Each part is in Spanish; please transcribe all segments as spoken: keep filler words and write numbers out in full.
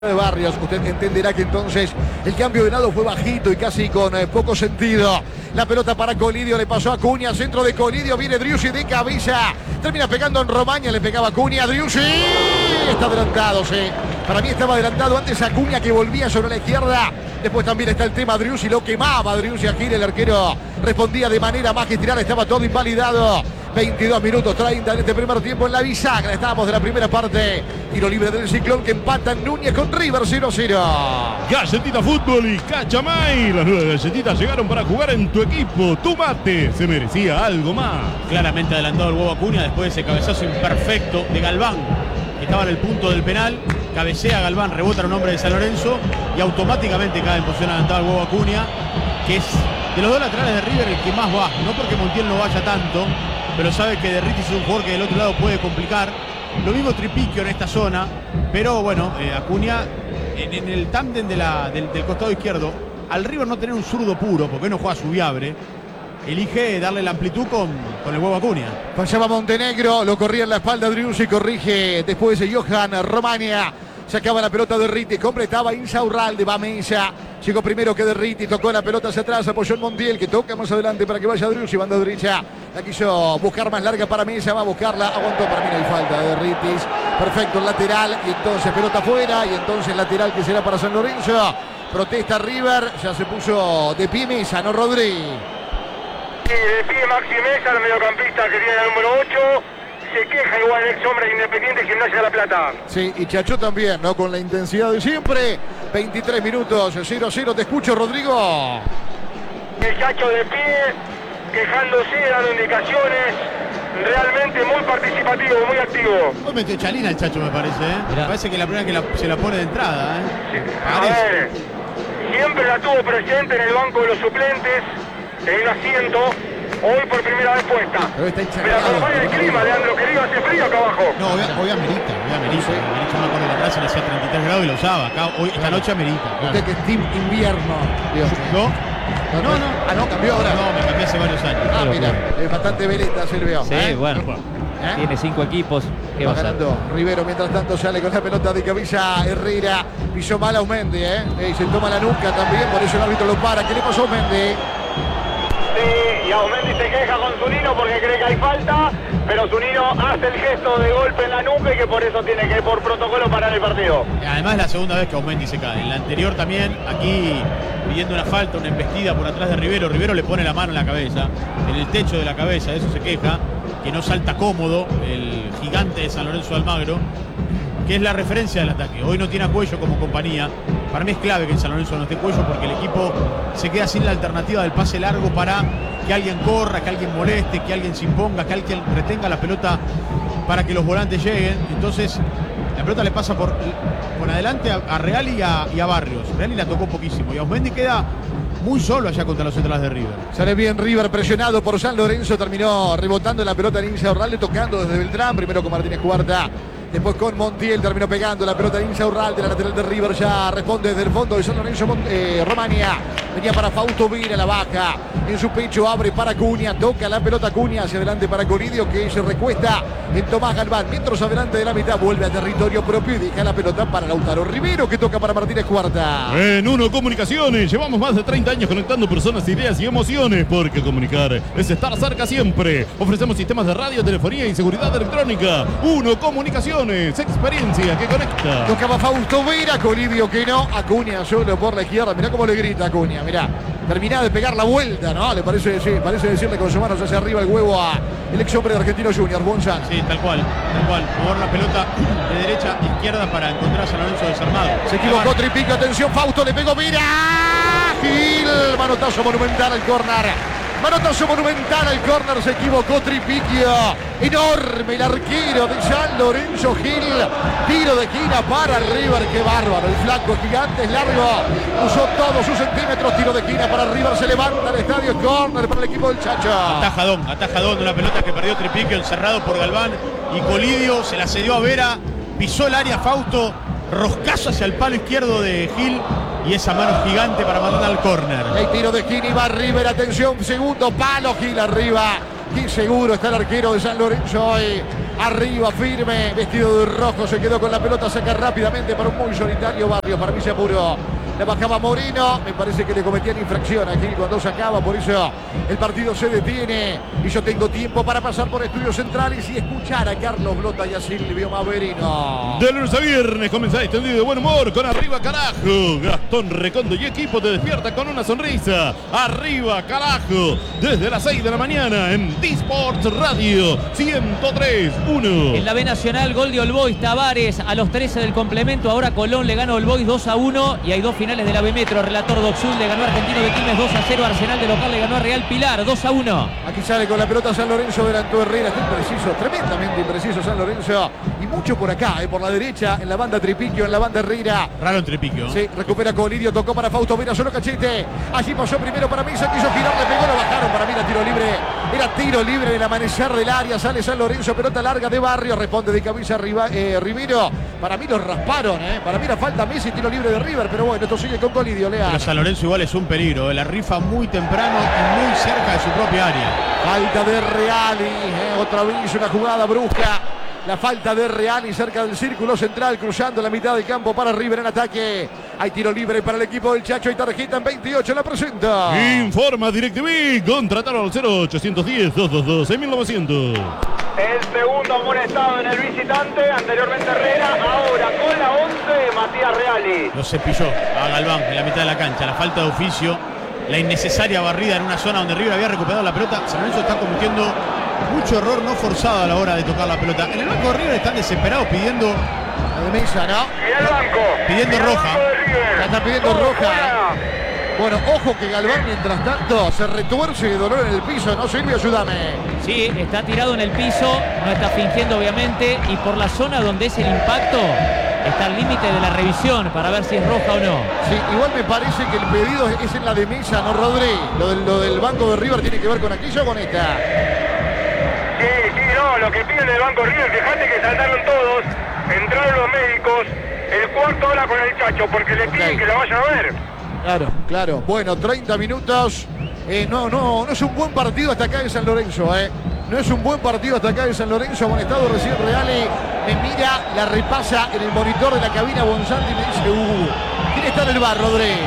de Barrios, usted entenderá que entonces el cambio de lado fue bajito y casi con eh, poco sentido. La pelota para Colidio, le pasó a Cunha, centro de Colidio, viene Driussi de cabeza, termina pegando en Romaña, le pegaba a Cunha, Driussi, está adelantado, sí. Para mí estaba adelantado antes a Cunha que volvía sobre la izquierda. Después también está el tema Driussi, lo quemaba Driussi a Gil, el arquero respondía de manera magistral, estaba todo invalidado. veintidós minutos treinta en este primer tiempo en la bisagra. Estábamos de la primera parte. Tiro libre del Ciclón que empatan Núñez con River cero cero. Galletita Fútbol y Cachamay. Las nuevas galletitas llegaron para jugar en tu equipo. Tu mate se merecía algo más. Claramente adelantado el huevo Acuña después de ese cabezazo imperfecto de Galván, que estaba en el punto del penal. Cabecea Galván, rebota un hombre de San Lorenzo y automáticamente cae en posición adelantada el huevo Acuña, que es de los dos laterales de River el que más va. No porque Montiel no vaya tanto, pero sabe que Derritis es un jugador que del otro lado puede complicar. Lo mismo Tripiquio en esta zona, pero bueno, eh, Acuña en, en el tándem de la, del, del costado izquierdo, al River no tener un zurdo puro, porque no juega Subiabre, elige darle la amplitud con, con el huevo Acuña. Fallaba Montenegro, lo corría en la espalda Driussi, corrige después de Johan Romaña. Sacaba la pelota de Derritis, completaba Insaurralde, va Mesa. Llegó primero que Derritis, tocó la pelota hacia atrás, apoyó en Montiel, que toca más adelante para que vaya Driussi, banda derecha. La quiso buscar más larga para Mesa, va a buscarla, aguantó, para mí no hay falta de Derritis. Perfecto el lateral, y entonces pelota afuera, y entonces lateral que será para San Lorenzo. Protesta River, ya se puso de pie Mesa, no Rodríguez. Sí, de pie Maxi Mesa, el mediocampista que tiene el número ocho. Se queja igual el ex hombre de Independiente Gimnasia de La Plata. Sí, y Chacho también, ¿no? Con la intensidad de siempre. veintitrés minutos, cero a cero. Te escucho, Rodrigo. El Chacho de pie, quejándose, dando indicaciones. Realmente muy participativo, muy activo. Hoy metió Chalina el Chacho, me parece, ¿eh? Me parece que la primera que la, se la pone de entrada, ¿eh? Sí. A ver, siempre la tuvo presente en el banco de los suplentes, en un asiento. Hoy por primera vez puesta. Pero está Pero acompaña el clima, Leandro, querido, hace frío acá abajo. No, hoy, hoy amerita, hoy amerita. Sí. Amerita, me acuerdo que atrás le hacía treinta y tres grados y lo usaba. Acá, hoy, esta noche amerita. Claro. Usted que es team invierno. Dios. ¿No? No, No, no. Ah, no, cambió ahora. No, me cambié hace varios años. Ah, Pero, mira, bueno. es bastante veleta, Silvio. Sí, ¿Eh? bueno. ¿Eh? Tiene cinco equipos. ¿Qué va Va a hacer? ganando Rivero, mientras tanto sale con la pelota de cabeza Herrera. Pisó mal a Aumendi, ¿eh? Y se toma la nuca también, por eso el árbitro lo para. ¿Qué le pasó a Aumendi? Sí, y Aumendi se queja con Zunino porque cree que hay falta, pero Zunino hace el gesto de golpe en la nuca y que por eso tiene que, por protocolo, parar el partido. Además es la segunda vez que Aumendi se cae. En la anterior también, aquí pidiendo una falta, una embestida por atrás de Rivero. Rivero le pone la mano en la cabeza, en el techo de la cabeza, de eso se queja, que no salta cómodo el gigante de San Lorenzo de Almagro, que es la referencia del ataque. Hoy no tiene a Cuello como compañía. Para mí es clave que en San Lorenzo no esté Cuello porque el equipo se queda sin la alternativa del pase largo para que alguien corra, que alguien moleste, que alguien se imponga, que alguien retenga la pelota para que los volantes lleguen. Entonces la pelota le pasa por, por adelante a, a Reali y a, y a Barrios. Reali la tocó poquísimo y Aumendi queda muy solo allá contra los centrales de River. Sale bien River, presionado por San Lorenzo, terminó rebotando la pelota en Insaurralde, tocando desde Beltrán, primero con Martínez Cuarta, después con Montiel, terminó pegando la pelota en Insaurralde, la lateral de River ya responde desde el fondo de San Lorenzo. eh, Romaña, venía para Fausto Vira, la baja en su pecho, abre para Cunha, toca la pelota Cunha hacia adelante para Colidio, que se recuesta en Tomás Galván, mientras adelante de la mitad vuelve a territorio propio y deja la pelota para Lautaro Rivero, que toca para Martínez Cuarta. En Uno Comunicaciones llevamos más de treinta años conectando personas, ideas y emociones, porque comunicar es estar cerca siempre. Ofrecemos sistemas de radio, telefonía y seguridad electrónica. Uno Comunicaciones, experiencia que conecta. Tocaba Fausto Vera, Colidio que no, Acuña solo por la izquierda, mirá cómo le grita Acuña, mirá. Termina de pegar la vuelta, ¿no? Le parece, sí, parece decirle con sus manos hacia arriba el huevo a el ex hombre de Argentino Junior, González. Sí, tal cual, tal cual. Mover la pelota de derecha a izquierda para encontrar a San Lorenzo desarmado. Se equivocó Tripiquio, atención, Fausto, le pegó, mira. Gil, manotazo monumental al córner. Manotazo monumental al córner, se equivocó Tripiquio. Enorme el arquero de San Lorenzo Gil. Tiro de esquina para River, qué bárbaro. El flanco gigante es largo. Usó todos sus centímetros. Tiro de esquina para River, se levanta el estadio. Córner para el equipo del Chacho. Atajadón, atajadón de una pelota que perdió Tripiquio, encerrado por Galván. Y Colidio se la cedió a Vera. Pisó el área Fausto. Roscazo hacia el palo izquierdo de Gil. Y esa mano gigante para mandar al córner. El tiro de esquina y va River, atención, segundo palo, Gil arriba. Qué seguro está el arquero de San Lorenzo hoy. Arriba, firme, vestido de rojo, se quedó con la pelota, saca rápidamente para un muy solitario Barrio. Para mí se apuró. La bajaba Moreno, me parece que le cometían infracción a Gil cuando sacaba, por eso el partido se detiene. Y yo tengo tiempo para pasar por Estudios Centrales y escuchar a Carlos Blota y a Silvio Maverino. De lunes a viernes comenzá extendido de buen humor con Arriba Carajo. Gastón Recondo y equipo te despierta con una sonrisa. Arriba Carajo, desde las seis de la mañana en D-Sports Radio ciento tres punto uno. En la B Nacional, gol de All Boys, Tavares a los trece del complemento. Ahora Colón le gana a All Boys dos a uno y hay dos finales de la B Metro. Relator Doxul le ganó a Argentino de Quilmes dos a cero. Arsenal de local le ganó a Real Pilar dos a uno. Aquí sale con la pelota San Lorenzo, delantó Herrera. Está impreciso, tremendamente impreciso San Lorenzo. Y mucho por acá, eh, por la derecha, en la banda Tripiquio, en la banda Herrera. Raro en Tripiquio. Sí, recupera Colidio, tocó para Fausto Vera, solo cachete. Allí pasó primero para Misa, quiso girar, le pegó, lo bajaron. Para mí era tiro libre. Era tiro libre en el amanecer del área. Sale San Lorenzo, pelota larga de Barrio. Responde de cabeza arriba, eh, Rivero. Para mí lo rasparon, eh. Para mí era falta Messi, tiro libre de River. Pero bueno, esto sigue con Colidio, Lea. Pero San Lorenzo igual es un peligro. La rifa muy temprano y muy cerca de su propia área. Falta de Reali, eh, otra vez una jugada brusca. La falta de Reali cerca del círculo central, cruzando la mitad del campo para River en ataque. Hay tiro libre para el equipo del Chacho y tarjeta en veintiocho, la presenta. Informa DirecTV, contrataron al cero ochocientos diez, doscientos veintidós, seis mil novecientos. El segundo amonestado en el visitante, anteriormente Herrera, ahora con la once, Matías Reali. Lo cepilló a Galván en la mitad de la cancha. La falta de oficio, la innecesaria barrida en una zona donde River había recuperado la pelota. San Lorenzo está cometiendo mucho error no forzado a la hora de tocar la pelota. En el banco de River están desesperados pidiendo La de Mesa, ¿no? Mirá el banco. Pidiendo Mirá el roja. banco de River. La está pidiendo Todo roja. fuera. Bueno, ojo que Galván mientras tanto se retuerce de dolor en el piso, ¿no, Silvio? Ayúdame. Sí, está tirado en el piso, no está fingiendo obviamente, y por la zona donde es el impacto está al límite de la revisión para ver si es roja o no. Sí, igual me parece que el pedido es en la de Mesa, ¿no, Rodri? Lo del, lo del banco de River tiene que ver con aquello o con esta. Sí, sí, no, lo que piden del banco River, fíjate que saltaron todos, entraron los médicos, el cuarto hora con el Chacho, porque le piden Ok. que la vayan a ver. Claro, claro. Bueno, treinta minutos. Eh, no, no, no es un buen partido hasta acá de San Lorenzo, ¿eh? No es un buen partido hasta acá de San Lorenzo. Amonestado recién Reali. Me mira, la repasa en el monitor de la cabina Bonsanti y me dice, uh, ¿quién está en el bar, Rodri? En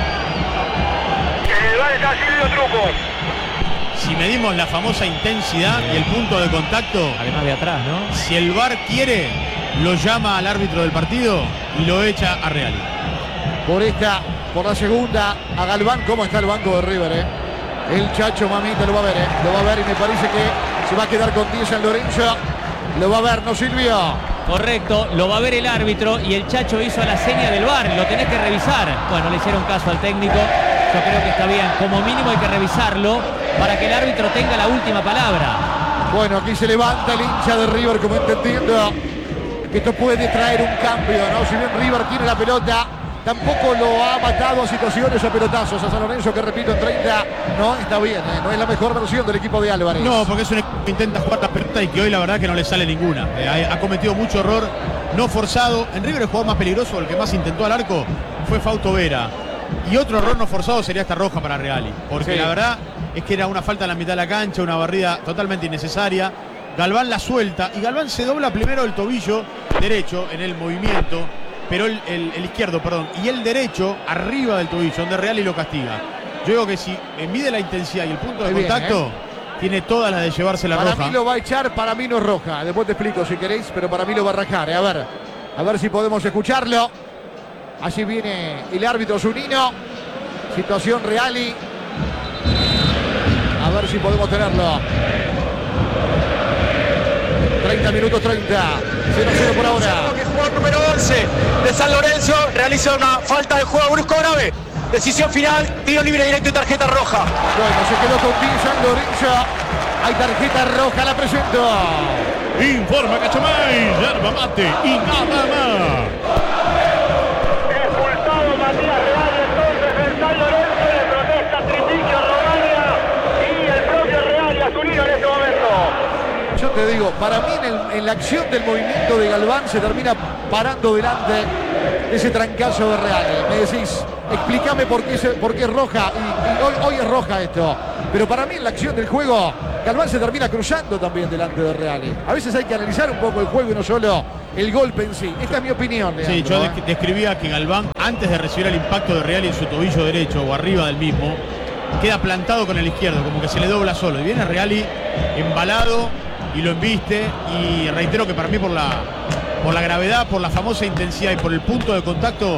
el bar está Silvio Truco. Si medimos la famosa intensidad y el punto de contacto, Además de atrás, ¿no? si el V A R quiere, lo llama al árbitro del partido y lo echa a Real. Por esta, por la segunda, a Galván. ¿Cómo está el banco de River, eh? El Chacho, mamita, lo va a ver, eh. Lo va a ver y me parece que se va a quedar con diez San Lorenzo. Lo va a ver, ¿no, Silvio? Correcto, lo va a ver el árbitro y el Chacho hizo la seña del V A R, lo tenés que revisar. Bueno, le hicieron caso al técnico, yo creo que está bien. Como mínimo hay que revisarlo para que el árbitro tenga la última palabra. Bueno, aquí se levanta el hincha de River, como entendiendo que esto puede traer un cambio, ¿no? Si bien River tiene la pelota, tampoco lo ha matado a situaciones o pelotazos a San Lorenzo, que repito, en treinta no está bien, ¿eh? No es la mejor versión del equipo de Álvarez. No, porque es un equipo que intenta jugar la pelota y que hoy la verdad que no le sale ninguna. Eh, ha, ha cometido mucho error no forzado. En River el jugador más peligroso, el que más intentó al arco, fue Fausto Vera. Y otro error no forzado sería esta roja para Reali. Porque Sí. la verdad es que era una falta en la mitad de la cancha, una barrida totalmente innecesaria. Galván la suelta y Galván se dobla primero el tobillo derecho en el movimiento, pero el, el- el izquierdo, perdón, y el derecho arriba del tobillo, donde Reali lo castiga. Yo digo que si mide la intensidad y el punto de Muy bien, contacto, tiene todas las de llevarse la Para roja. mí lo va a echar, para mí no es roja. Después te explico si queréis, pero para mí lo va a rajar, ¿eh? A ver, a ver si podemos escucharlo. Allí viene el árbitro Zunino. Situación Reali. A ver si podemos tenerlo. treinta minutos, treinta. cero a cero por ahora. Que jugador número once de San Lorenzo realiza una falta de juego brusco grave. Decisión final, tiro libre directo y tarjeta roja. Bueno, se quedó con diez San Lorenzo. Hay tarjeta roja, la presento. Informa Cachamay, yerba mate y nada más. Expulsado Matías Real, entonces el San Lorenzo le protesta Tripiquio, Romaria y el propio Real y Azulino en este momento. Yo te digo, para mí en, el- en la acción del movimiento de Galván se termina parando delante de ese trancazo de Real. Me decís, explícame por qué, se- por qué es roja. Y, y hoy, hoy es roja esto. Pero para mí en la acción del juego, Galván se termina cruzando también delante de Reali. A veces hay que analizar un poco el juego y no solo el golpe en sí. Esta es mi opinión, Leandro. Sí, yo ¿eh? describía que Galván, antes de recibir el impacto de Reali en su tobillo derecho o arriba del mismo, queda plantado con el izquierdo, como que se le dobla solo. Y viene Reali embalado y lo embiste. Y reitero que para mí por la, por la gravedad, por la famosa intensidad y por el punto de contacto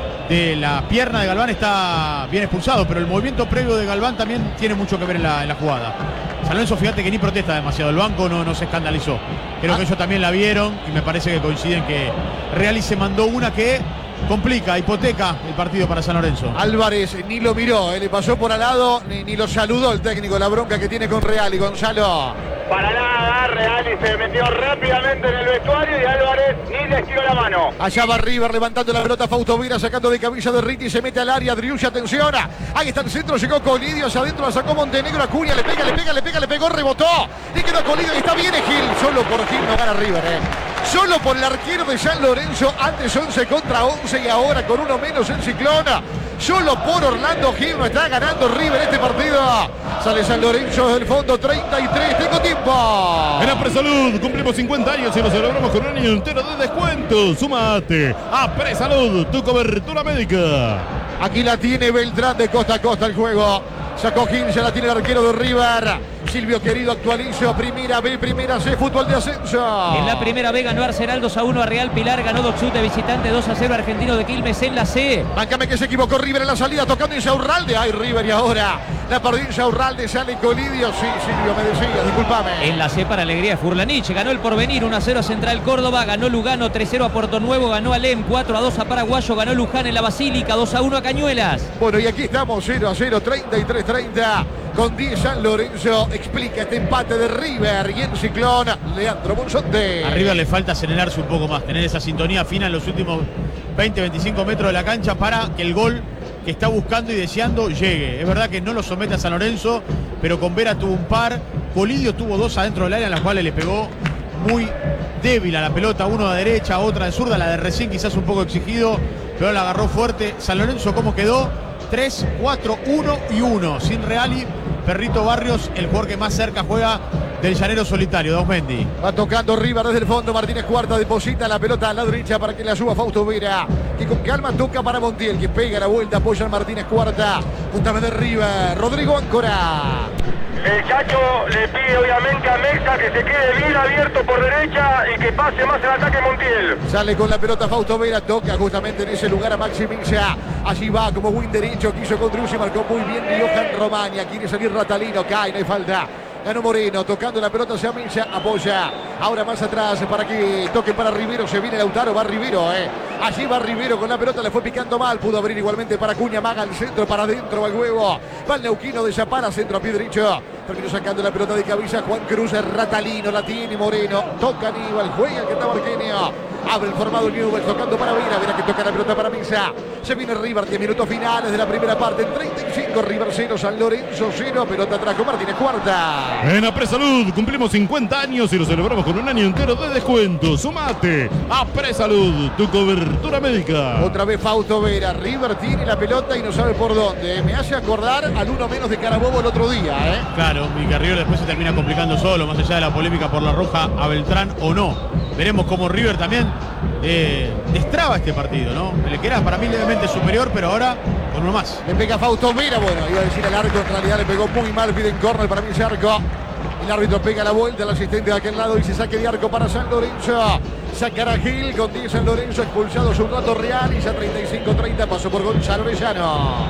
de la pierna de Galván está bien expulsado, pero el movimiento previo de Galván también tiene mucho que ver en la, en la jugada. San Lorenzo, fíjate que ni protesta demasiado, el banco no, no se escandalizó. Creo ah. que ellos también la vieron y me parece que coinciden que Reali se mandó una que complica, hipoteca el partido para San Lorenzo. Álvarez ni lo miró, eh, le pasó por al lado, ni, ni lo saludó el técnico, la bronca que tiene con Reali, Gonzalo. Para nada, Reali se metió rápidamente en el vestuario y Álvarez ni le estiró la mano. Allá va River levantando la pelota, Fausto Vera sacando de camisa de Ritti, se mete al área, Driussi, atención. Ahí está el centro, llegó Colidio, hacia adentro la sacó Montenegro, Acuña, le pega, le pega, le pega, le pegó, rebotó. Y quedó Colidio y está bien Gil, solo por Gil no gana River, eh. Solo por el arquero de San Lorenzo, antes once contra once y ahora con uno menos en Ciclona. Solo por Orlando Gil no está ganando River este partido. Sale San Lorenzo del fondo, treinta y tres, tengo tiempo. En Apresalud cumplimos cincuenta años y lo celebramos con un año entero de descuento. Sumate a Apresalud, tu cobertura médica. Aquí la tiene Beltrán de costa a costa el juego. Sacó Gil, ya la tiene el arquero de River. Silvio querido, actualizo. Primera B, primera C, fútbol de ascenso. En la primera B ganó Arsenal dos a uno a Real Pilar. Ganó Doxut de visitante dos a cero Argentino de Quilmes en la C. Báncame que se equivocó River en la salida, tocando Insaurralde. Ay, River, y ahora la perdió Insaurralde, sale Colidio. Sí, Silvio, me decía, discúlpame. En la C para alegría de Furlanich. Ganó el Porvenir uno a cero a Central Córdoba. Ganó Lugano tres a cero a Puerto Nuevo. Ganó Alem cuatro a dos a Paraguayo. Ganó Luján en la Basílica dos a uno a Cañuelas. Bueno, y aquí estamos cero a cero, treinta y tres treinta. Con diez San Lorenzo explica este empate de River y en Ciclón Leandro Monzonte. A River le falta acelerarse un poco más, tener esa sintonía fina en los últimos veinte a veinticinco metros de la cancha para que el gol que está buscando y deseando llegue. Es verdad que no lo somete a San Lorenzo, pero con Vera tuvo un par. Colidio tuvo dos adentro del área en las cuales le pegó muy débil a la pelota, uno de derecha, otra de zurda, la de recién quizás un poco exigido, pero la agarró fuerte. San Lorenzo, ¿cómo quedó? tres, cuatro, uno y uno. Sin Reali, Perrito Barrios, el jugador que más cerca juega del llanero solitario, Dausmendi. Va tocando River desde el fondo, Martínez Cuarta deposita la pelota a la derecha para que la suba Fausto Vera. Y con calma toca para Montiel, que pega la vuelta, apoya a Martínez Cuarta. Puntamente de River, Rodrigo Áncora. El Chacho le pide obviamente a Mexa que se quede bien abierto por derecha y que pase más el ataque Montiel. Sale con la pelota Fausto Vera, toca justamente en ese lugar a Maxi Mincha. Allí va como buen derecho, quiso con Driussi, marcó muy bien Johan Romagna. Quiere salir Ratalino, cae, no hay falta. Ganó Moreno, tocando la pelota hacia Mincha, apoya. Ahora más atrás para que toque para Rivero, se viene Lautaro, va Rivero, eh. Allí va Rivero con la pelota, le fue picando mal, pudo abrir igualmente para Cuña, Maga al centro, para adentro, va el huevo. Va el neuquino de Zapara, centro a pie derecho. Terminó sacando la pelota de cabeza Juan Cruz, Ratalino, la tiene Moreno. Toca Aníbal, juega el que está Marquinhos. Abre el formado Newell, tocando para Vera, Vera que toca la pelota para Misa. Se viene River, diez minutos finales de la primera parte. En treinta y cinco, River cero, San Lorenzo cero. Pelota atrás con Martínez Cuarta. En Apresalud cumplimos cincuenta años y lo celebramos con un año entero de descuento. Sumate a Apresalud, tu cobertura médica. Otra vez Fausto Vera. River tiene la pelota y no sabe por dónde. Me hace acordar al uno menos de Carabobo el otro día, ¿eh? Claro, y que River después se termina complicando solo, más allá de la polémica por la roja a Beltrán o no. Veremos cómo River también eh, destraba este partido, ¿no? Le queda para mí levemente superior, pero ahora con uno más. Le pega Fausto Vera, bueno, iba a decir al arco, en realidad le pegó muy mal, piden córner para mí ese arco. El árbitro pega la vuelta, el asistente de aquel lado y se saque de arco para San Lorenzo. Sacará Gil con diez San Lorenzo, expulsado su rato Real y ya treinta y cinco treinta, pasó por Gonzalo Orellano.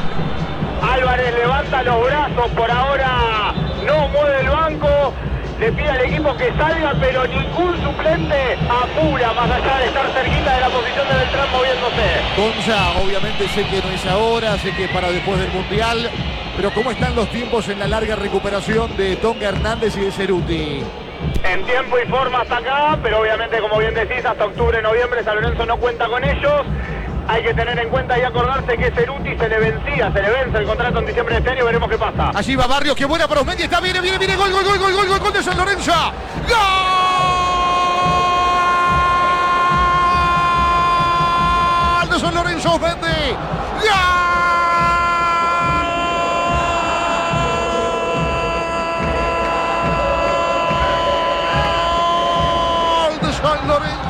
Álvarez levanta los brazos, por ahora no mueve el banco. Le pide al equipo que salga, pero ningún suplente apura, más allá de estar cerquita de la posición de Beltrán moviéndose. Gonza, obviamente sé que no es ahora, sé que es para después del Mundial, pero ¿cómo están los tiempos en la larga recuperación de Tonga Hernández y de Ceruti? En tiempo y forma hasta acá, pero obviamente, como bien decís, hasta octubre, noviembre, San Lorenzo no cuenta con ellos. Hay que tener en cuenta y acordarse que Ceruti se le vencía, se le vence el contrato en diciembre de este año, veremos qué pasa. Allí va Barrios, qué buena para Osmendi, está, viene, viene, viene, gol, gol, gol, gol, gol, gol, gol de San Lorenzo. ¡Gol de San Lorenzo, Osmendi! ¡Gol!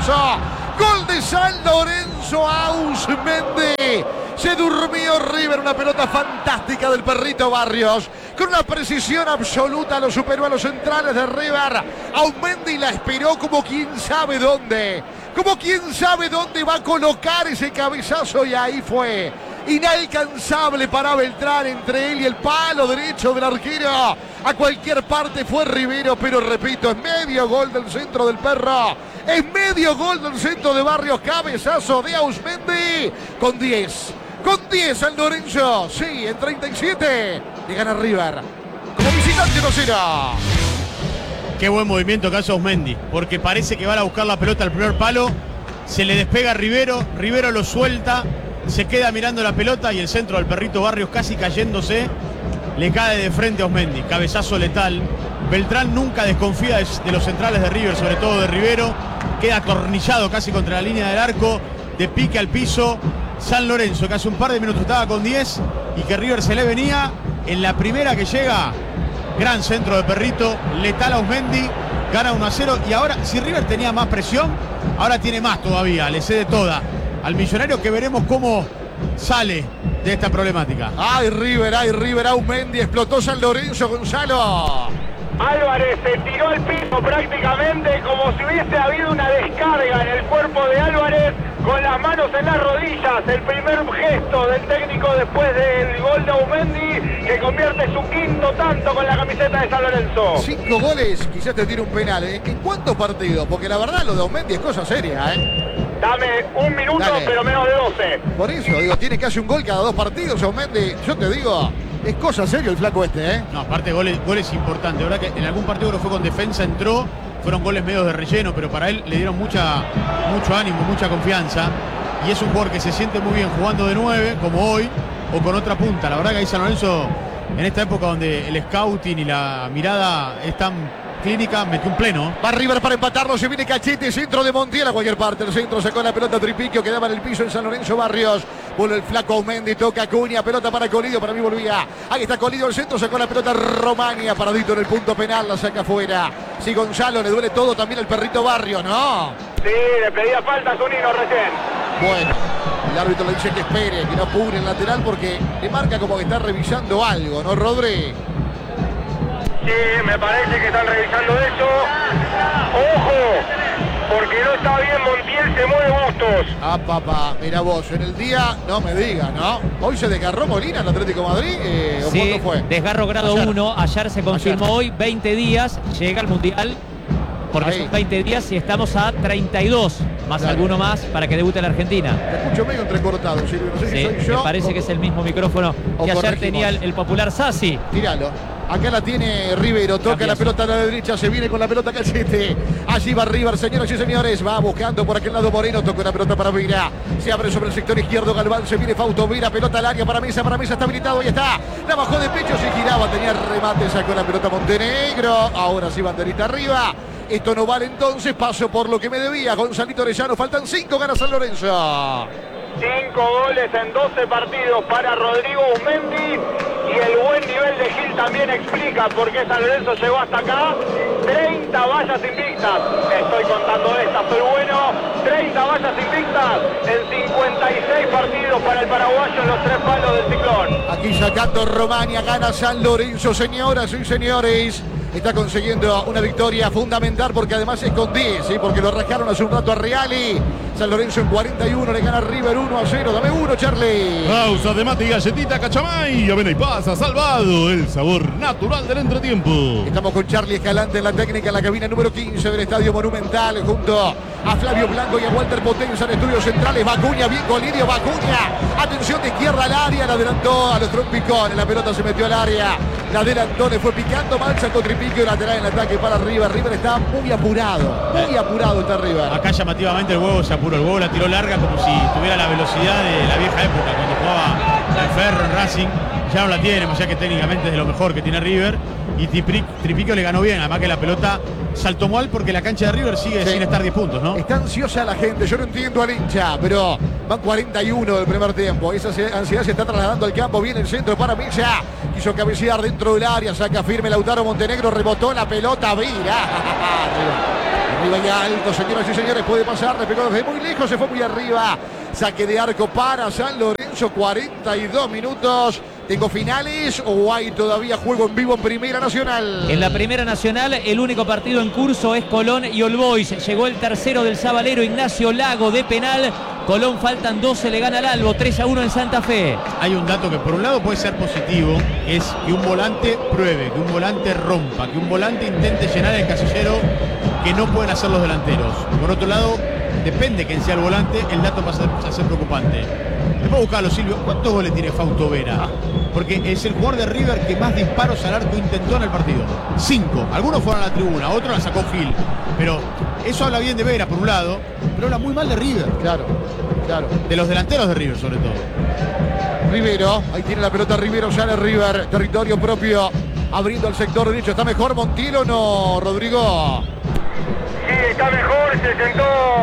Lorenzo. Gol de San Lorenzo, Ausmendi. Se durmió River, una pelota fantástica del perrito Barrios. Con una precisión absoluta lo superó a los centrales de River. Ausmendi la esperó como quien sabe dónde. Como quien sabe dónde va a colocar ese cabezazo y ahí fue. Inalcanzable para Beltrán entre él y el palo derecho del arquero. A cualquier parte fue Rivero, pero repito, es medio gol del centro del perro. Es medio gol del centro de Barrios. Cabezazo de Ausmendi con diez. Con diez San Lorenzo. Sí, en treinta y siete le gana River. Como visitante uno cero. Qué buen movimiento que hace Ausmendi, porque parece que van a buscar la pelota al primer palo. Se le despega a Rivero. Rivero lo suelta. Se queda mirando la pelota y el centro del perrito Barrios casi cayéndose. Le cae de frente a Ausmendi. Cabezazo letal. Beltrán nunca desconfía de, de los centrales de River, sobre todo de Rivero. Queda atornillado casi contra la línea del arco. De pique al piso. San Lorenzo, que hace un par de minutos estaba con diez y que River se le venía. En la primera que llega, gran centro de perrito. Letal a Ausmendi. Gana uno a cero. Y ahora, si River tenía más presión, ahora tiene más todavía. Le cede toda al Millonario, que veremos cómo sale de esta problemática. Ay, River, ay, River, Ausmendi, explotó San Lorenzo, Gonzalo. Álvarez se tiró al piso prácticamente como si hubiese habido una descarga en el cuerpo de Álvarez, con las manos en las rodillas. El primer gesto del técnico después del gol de Ausmendi, que convierte su quinto tanto con la camiseta de San Lorenzo. Cinco goles, quizás te tire un penal. ¿eh? ¿En cuántos partidos? Porque la verdad lo de Ausmendi es cosa seria, ¿eh? Dame un minuto, Dale. pero menos de doce. Por eso, digo, tiene casi un gol cada dos partidos, Ausmendi. Yo te digo, es cosa seria el flaco este, ¿eh? No, aparte goles, goles importantes. La verdad que en algún partido que fue con defensa entró, fueron goles medios de relleno, pero para él le dieron mucha, mucho ánimo, mucha confianza. Y es un jugador que se siente muy bien jugando de nueve, como hoy, o con otra punta. La verdad que ahí San Lorenzo, en esta época donde el scouting y la mirada es tan clínica, metió un pleno. Va River para empatarlo, se viene Cachete, centro de Montiel a cualquier parte. El centro sacó la pelota Tripiquio, quedaba en el piso en San Lorenzo Barrios. Vuelve el flaco Ausmendi, toca Acuña, pelota para Colidio, para mí volvía. Ahí está Colidio, el centro, sacó la pelota Romania, paradito en el punto penal, la saca afuera. Sí, Gonzalo, le duele todo también el perrito Barrios, ¿no? Sí, le pedía falta a Zunino recién. Bueno, el árbitro le dice que espere, que no apure el lateral porque le marca como que está revisando algo, ¿no, Rodri? Sí, me parece que están revisando eso. Ojo, porque no está bien Montiel, se mueve Bustos. Ah, papá, mira vos, en el día, no me digas, ¿no? Hoy se desgarró Molina en Atlético de Madrid, eh, ¿o Sí, cuándo fue? desgarro grado Ayer. uno. Ayer se confirmó Ayer. hoy, veinte días, llega al Mundial. Porque Ahí. son veinte días y estamos a treinta y dos, más Dale. alguno más para que debute la Argentina. Te escucho medio entrecortado, Silvio, no sé Sí, si soy me yo. parece o- que es el mismo micrófono o que ayer corregimos. tenía el, el popular Sassi. Tíralo. Acá la tiene Rivero, toca Cambia la eso. pelota a la derecha, se viene con la pelota Cachete. Allí va River, señoras y señores, va buscando por aquel lado Moreno, toca una pelota para Vira. Se abre sobre el sector izquierdo Galván, se viene Fausto Vira, pelota al área para Mesa, para Mesa está habilitado, ahí está. La bajó de pecho, se giraba, tenía remate, sacó la pelota Montenegro. Ahora sí, banderita arriba. Esto no vale entonces, paso por lo que me debía. Gonzalito Orellano, faltan cinco, gana San Lorenzo. Cinco goles en doce partidos para Rodrigo Ausmendi, y el buen nivel de Gil también explica por qué San Lorenzo llegó hasta acá. treinta vallas invictas, estoy contando estas, soy bueno. treinta vallas invictas en cincuenta y seis partidos para el paraguayo en los tres palos del Ciclón. Aquí sacando Romania, gana San Lorenzo, señoras y señores. Está consiguiendo una victoria fundamental porque además es con diez, ¿sí? Porque lo rascaron hace un rato a Reali. San Lorenzo en cuarenta y uno, le gana River uno a cero. Dame uno, Charlie. Pausa de mate y galletita Cachamay. Avena y pasa, salvado. El sabor natural del entretiempo. Estamos con Charlie Escalante en la técnica, en la cabina número quince del Estadio Monumental, junto a Flavio Blanco y a Walter Potenza en estudios centrales. Bacuña, bien Colidio, Bacuña. Atención de izquierda al área, la adelantó a los trompicones. La pelota se metió al área. La adelantó, le fue picando mal, sacó Tripiquio lateral en ataque para River. River está muy apurado, muy apurado está River. Acá llamativamente el huevo se apuró. El huevo la tiró larga como si tuviera la velocidad de la vieja época, cuando jugaba en Ferro, en Racing. Ya no la tiene, más allá que técnicamente es de lo mejor que tiene River. Y Tripi- Tripiquio le ganó bien, además que la pelota saltó mal porque la cancha de River sigue Sí. sin estar diez puntos, ¿no? Está ansiosa la gente, yo no entiendo al hincha, pero van cuarenta y uno del primer tiempo. Esa ansiedad se está trasladando al campo, viene el centro para Milla. Quiso cabecear dentro del área, saca firme Lautaro Montenegro, rebotó la pelota, Vira. Arriba y alto, señoras y señores, puede pasar, le pegó desde muy lejos, se fue muy arriba. Saque de arco para San Lorenzo, cuarenta y dos minutos. ¿Tengo finales o hay todavía juego en vivo en Primera Nacional? En la Primera Nacional, el único partido en curso es Colón y All Boys. Llegó el tercero del sabalero, Ignacio Lago, de penal. Colón faltan doce, le gana al Albo, tres a uno en Santa Fe. Hay un dato que por un lado puede ser positivo, es que un volante pruebe, que un volante rompa, que un volante intente llenar el casillero que no pueden hacer los delanteros. Por otro lado, depende quién sea el volante, el dato pasa a ser preocupante. Después buscarlo, Silvio, ¿cuántos goles tiene Fausto Vera? Porque es el jugador de River que más disparos al arco intentó en el partido. Cinco. Algunos fueron a la tribuna, otros la sacó Gil. Pero eso habla bien de Vera, por un lado, pero habla muy mal de River. Claro, claro. De los delanteros de River, sobre todo. Rivero, ahí tiene la pelota Rivero, sale River, territorio propio, abriendo el sector derecho. ¿Está mejor Montiel o no, Rodrigo? Sí, está mejor, se sentó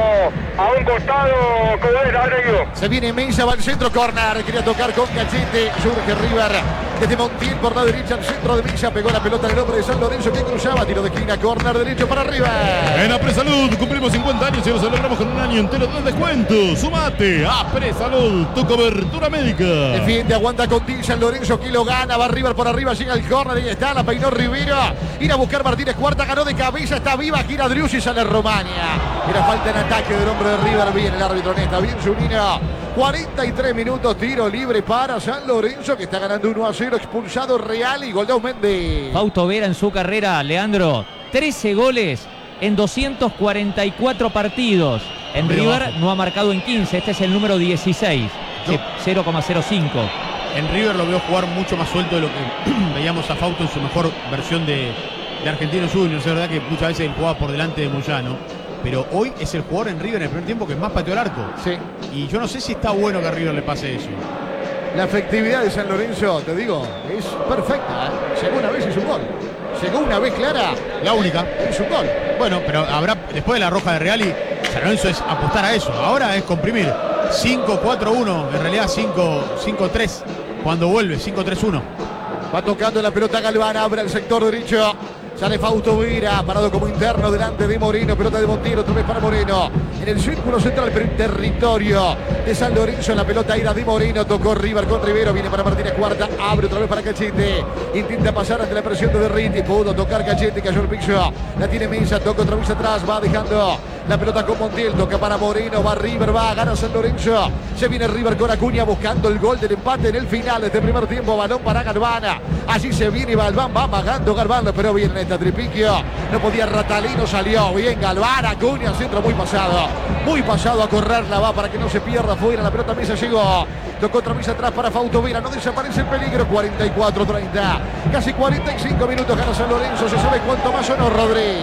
a un costado, como es, Rodrigo. Se viene Mesa, va al centro, corner, quería tocar con cachete, surge River desde Montiel por la derecha, al centro de Mesa, pegó la pelota en el hombre de San Lorenzo que cruzaba, tiro de esquina, corner derecho para River. En Apresalud cumplimos cincuenta años y lo celebramos con un año entero de descuento. Sumate a Apresalud, tu cobertura médica. Defiende, aguanta con Til, San Lorenzo que lo gana, va River por arriba, llega el corner, ahí está, la peinó Rivero, ir a buscar Martínez Cuarta, ganó de cabeza, está viva, gira Driussi y sale Romania. Era falta en ataque del hombre de River, bien el árbitro Nesta, bien Zunino. cuarenta y tres minutos, tiro libre para San Lorenzo que está ganando uno a cero, expulsado Real y gol de Aumendi. Fausto Vera en su carrera, Leandro, trece goles en doscientos cuarenta y cuatro partidos. En River no ha marcado en quince, este es el número dieciséis, No. cero coma cero cinco. En River lo veo jugar mucho más suelto de lo que veíamos a Fausto en su mejor versión de, de Argentinos Juniors. Es verdad que muchas veces él jugaba por delante de Moyano, pero hoy es el jugador en River en el primer tiempo que más pateó el arco. Sí. Y yo no sé si está bueno que a River le pase eso. La efectividad de San Lorenzo, te digo, es perfecta. ¿eh? Llegó una vez y es un gol. Llegó una vez clara. La única. Es un gol. Bueno, pero habrá, después de la roja de Reali, San Lorenzo es apostar a eso. Ahora es comprimir. cinco cuatro uno, en realidad cinco tres. Cuando vuelve, cinco tres uno. Va tocando la pelota Galván, abre el sector derecho. Sale Fausto Vera, parado como interno delante de Moreno, pelota de Montiel, otra vez para Moreno. En el círculo central, pero en territorio de San Lorenzo, la pelota ira de Moreno, tocó River con Rivero, viene para Martínez Cuarta, abre otra vez para Cachete, intenta pasar ante la presión de Derriti, pudo tocar Cachete, cayó el piso, la tiene Mesa, toca otra vez atrás, va dejando la pelota con Montiel, toca para Moreno, va River, va, gana San Lorenzo, se viene River con Acuña buscando el gol del empate en el final de este primer tiempo, balón para Galvana, allí se viene Galván, va pagando Galván, pero viene esta Tripiquio, no podía Ratalino, salió bien Galván, Acuña, centro muy pasado, muy pasado a correrla, va para que no se pierda fuera, la pelota Mesa llegó, tocó otra vez atrás para Fausto Vera, no desaparece el peligro, cuarenta y cuatro treinta, casi cuarenta y cinco minutos gana San Lorenzo, se sabe cuánto más o no, Rodri.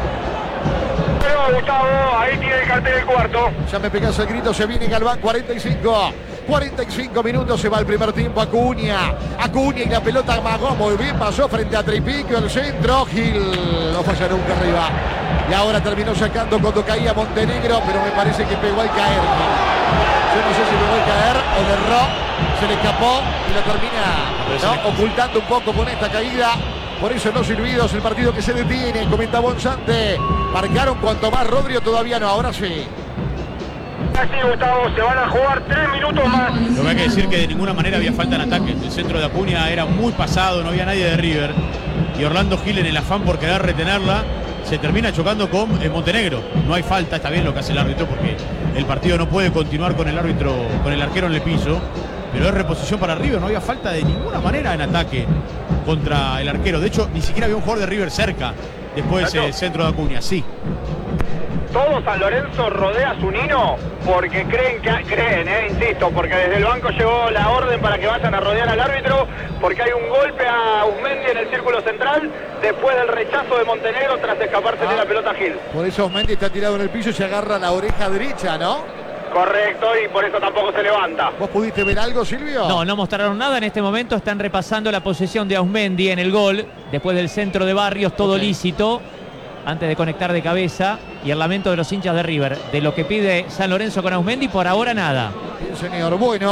Pero Gustavo, ahí tiene el cartel del cuarto. Ya me pegas el grito, se viene Galván, cuarenta y cinco. cuarenta y cinco minutos, se va el primer tiempo, Acuña. Acuña y la pelota amagó muy bien, pasó frente a Tripiquio, el centro, Gil no falla nunca arriba. Y ahora terminó sacando cuando caía Montenegro, pero me parece que pegó al caer. Yo no sé si pegó al caer o de erró, se le escapó y lo termina, ¿no?, ocultando un poco con esta caída. Por eso los silbidos, el partido que se detiene, comenta Bonsante. Marcaron cuanto más, Rodrigo todavía no, ahora sí. Así, Gustavo, se van a jugar tres minutos más. Lo que hay que decir que de ninguna manera había falta en ataque. El centro de Acuña era muy pasado, no había nadie de River. Y Orlando Gil, en el afán por querer retenerla, se termina chocando con eh, Montenegro. No hay falta, está bien lo que hace el árbitro, porque el partido no puede continuar con el árbitro, con el arquero en el piso. Pero es reposición para River, no había falta de ninguna manera en ataque contra el arquero. De hecho, ni siquiera había un jugador de River cerca después de ese centro de Acuña. Sí. Todo San Lorenzo rodea a Zunino porque creen que creen, eh, insisto, porque desde el banco llegó la orden para que vayan a rodear al árbitro, porque hay un golpe a Usmendi en el círculo central después del rechazo de Montenegro tras escaparse ah, de la pelota Gil. Por eso Usmendi está tirado en el piso y se agarra la oreja derecha, ¿no? Correcto, y por eso tampoco se levanta. ¿Vos pudiste ver algo, Silvio? No, no mostraron nada. En este momento están repasando la posesión de Ausmendi en el gol, después del centro de Barrios, todo okay, lícito, antes de conectar de cabeza. Y el lamento de los hinchas de River, de lo que pide San Lorenzo con Ausmendi, por ahora nada. Bien, señor. Bueno,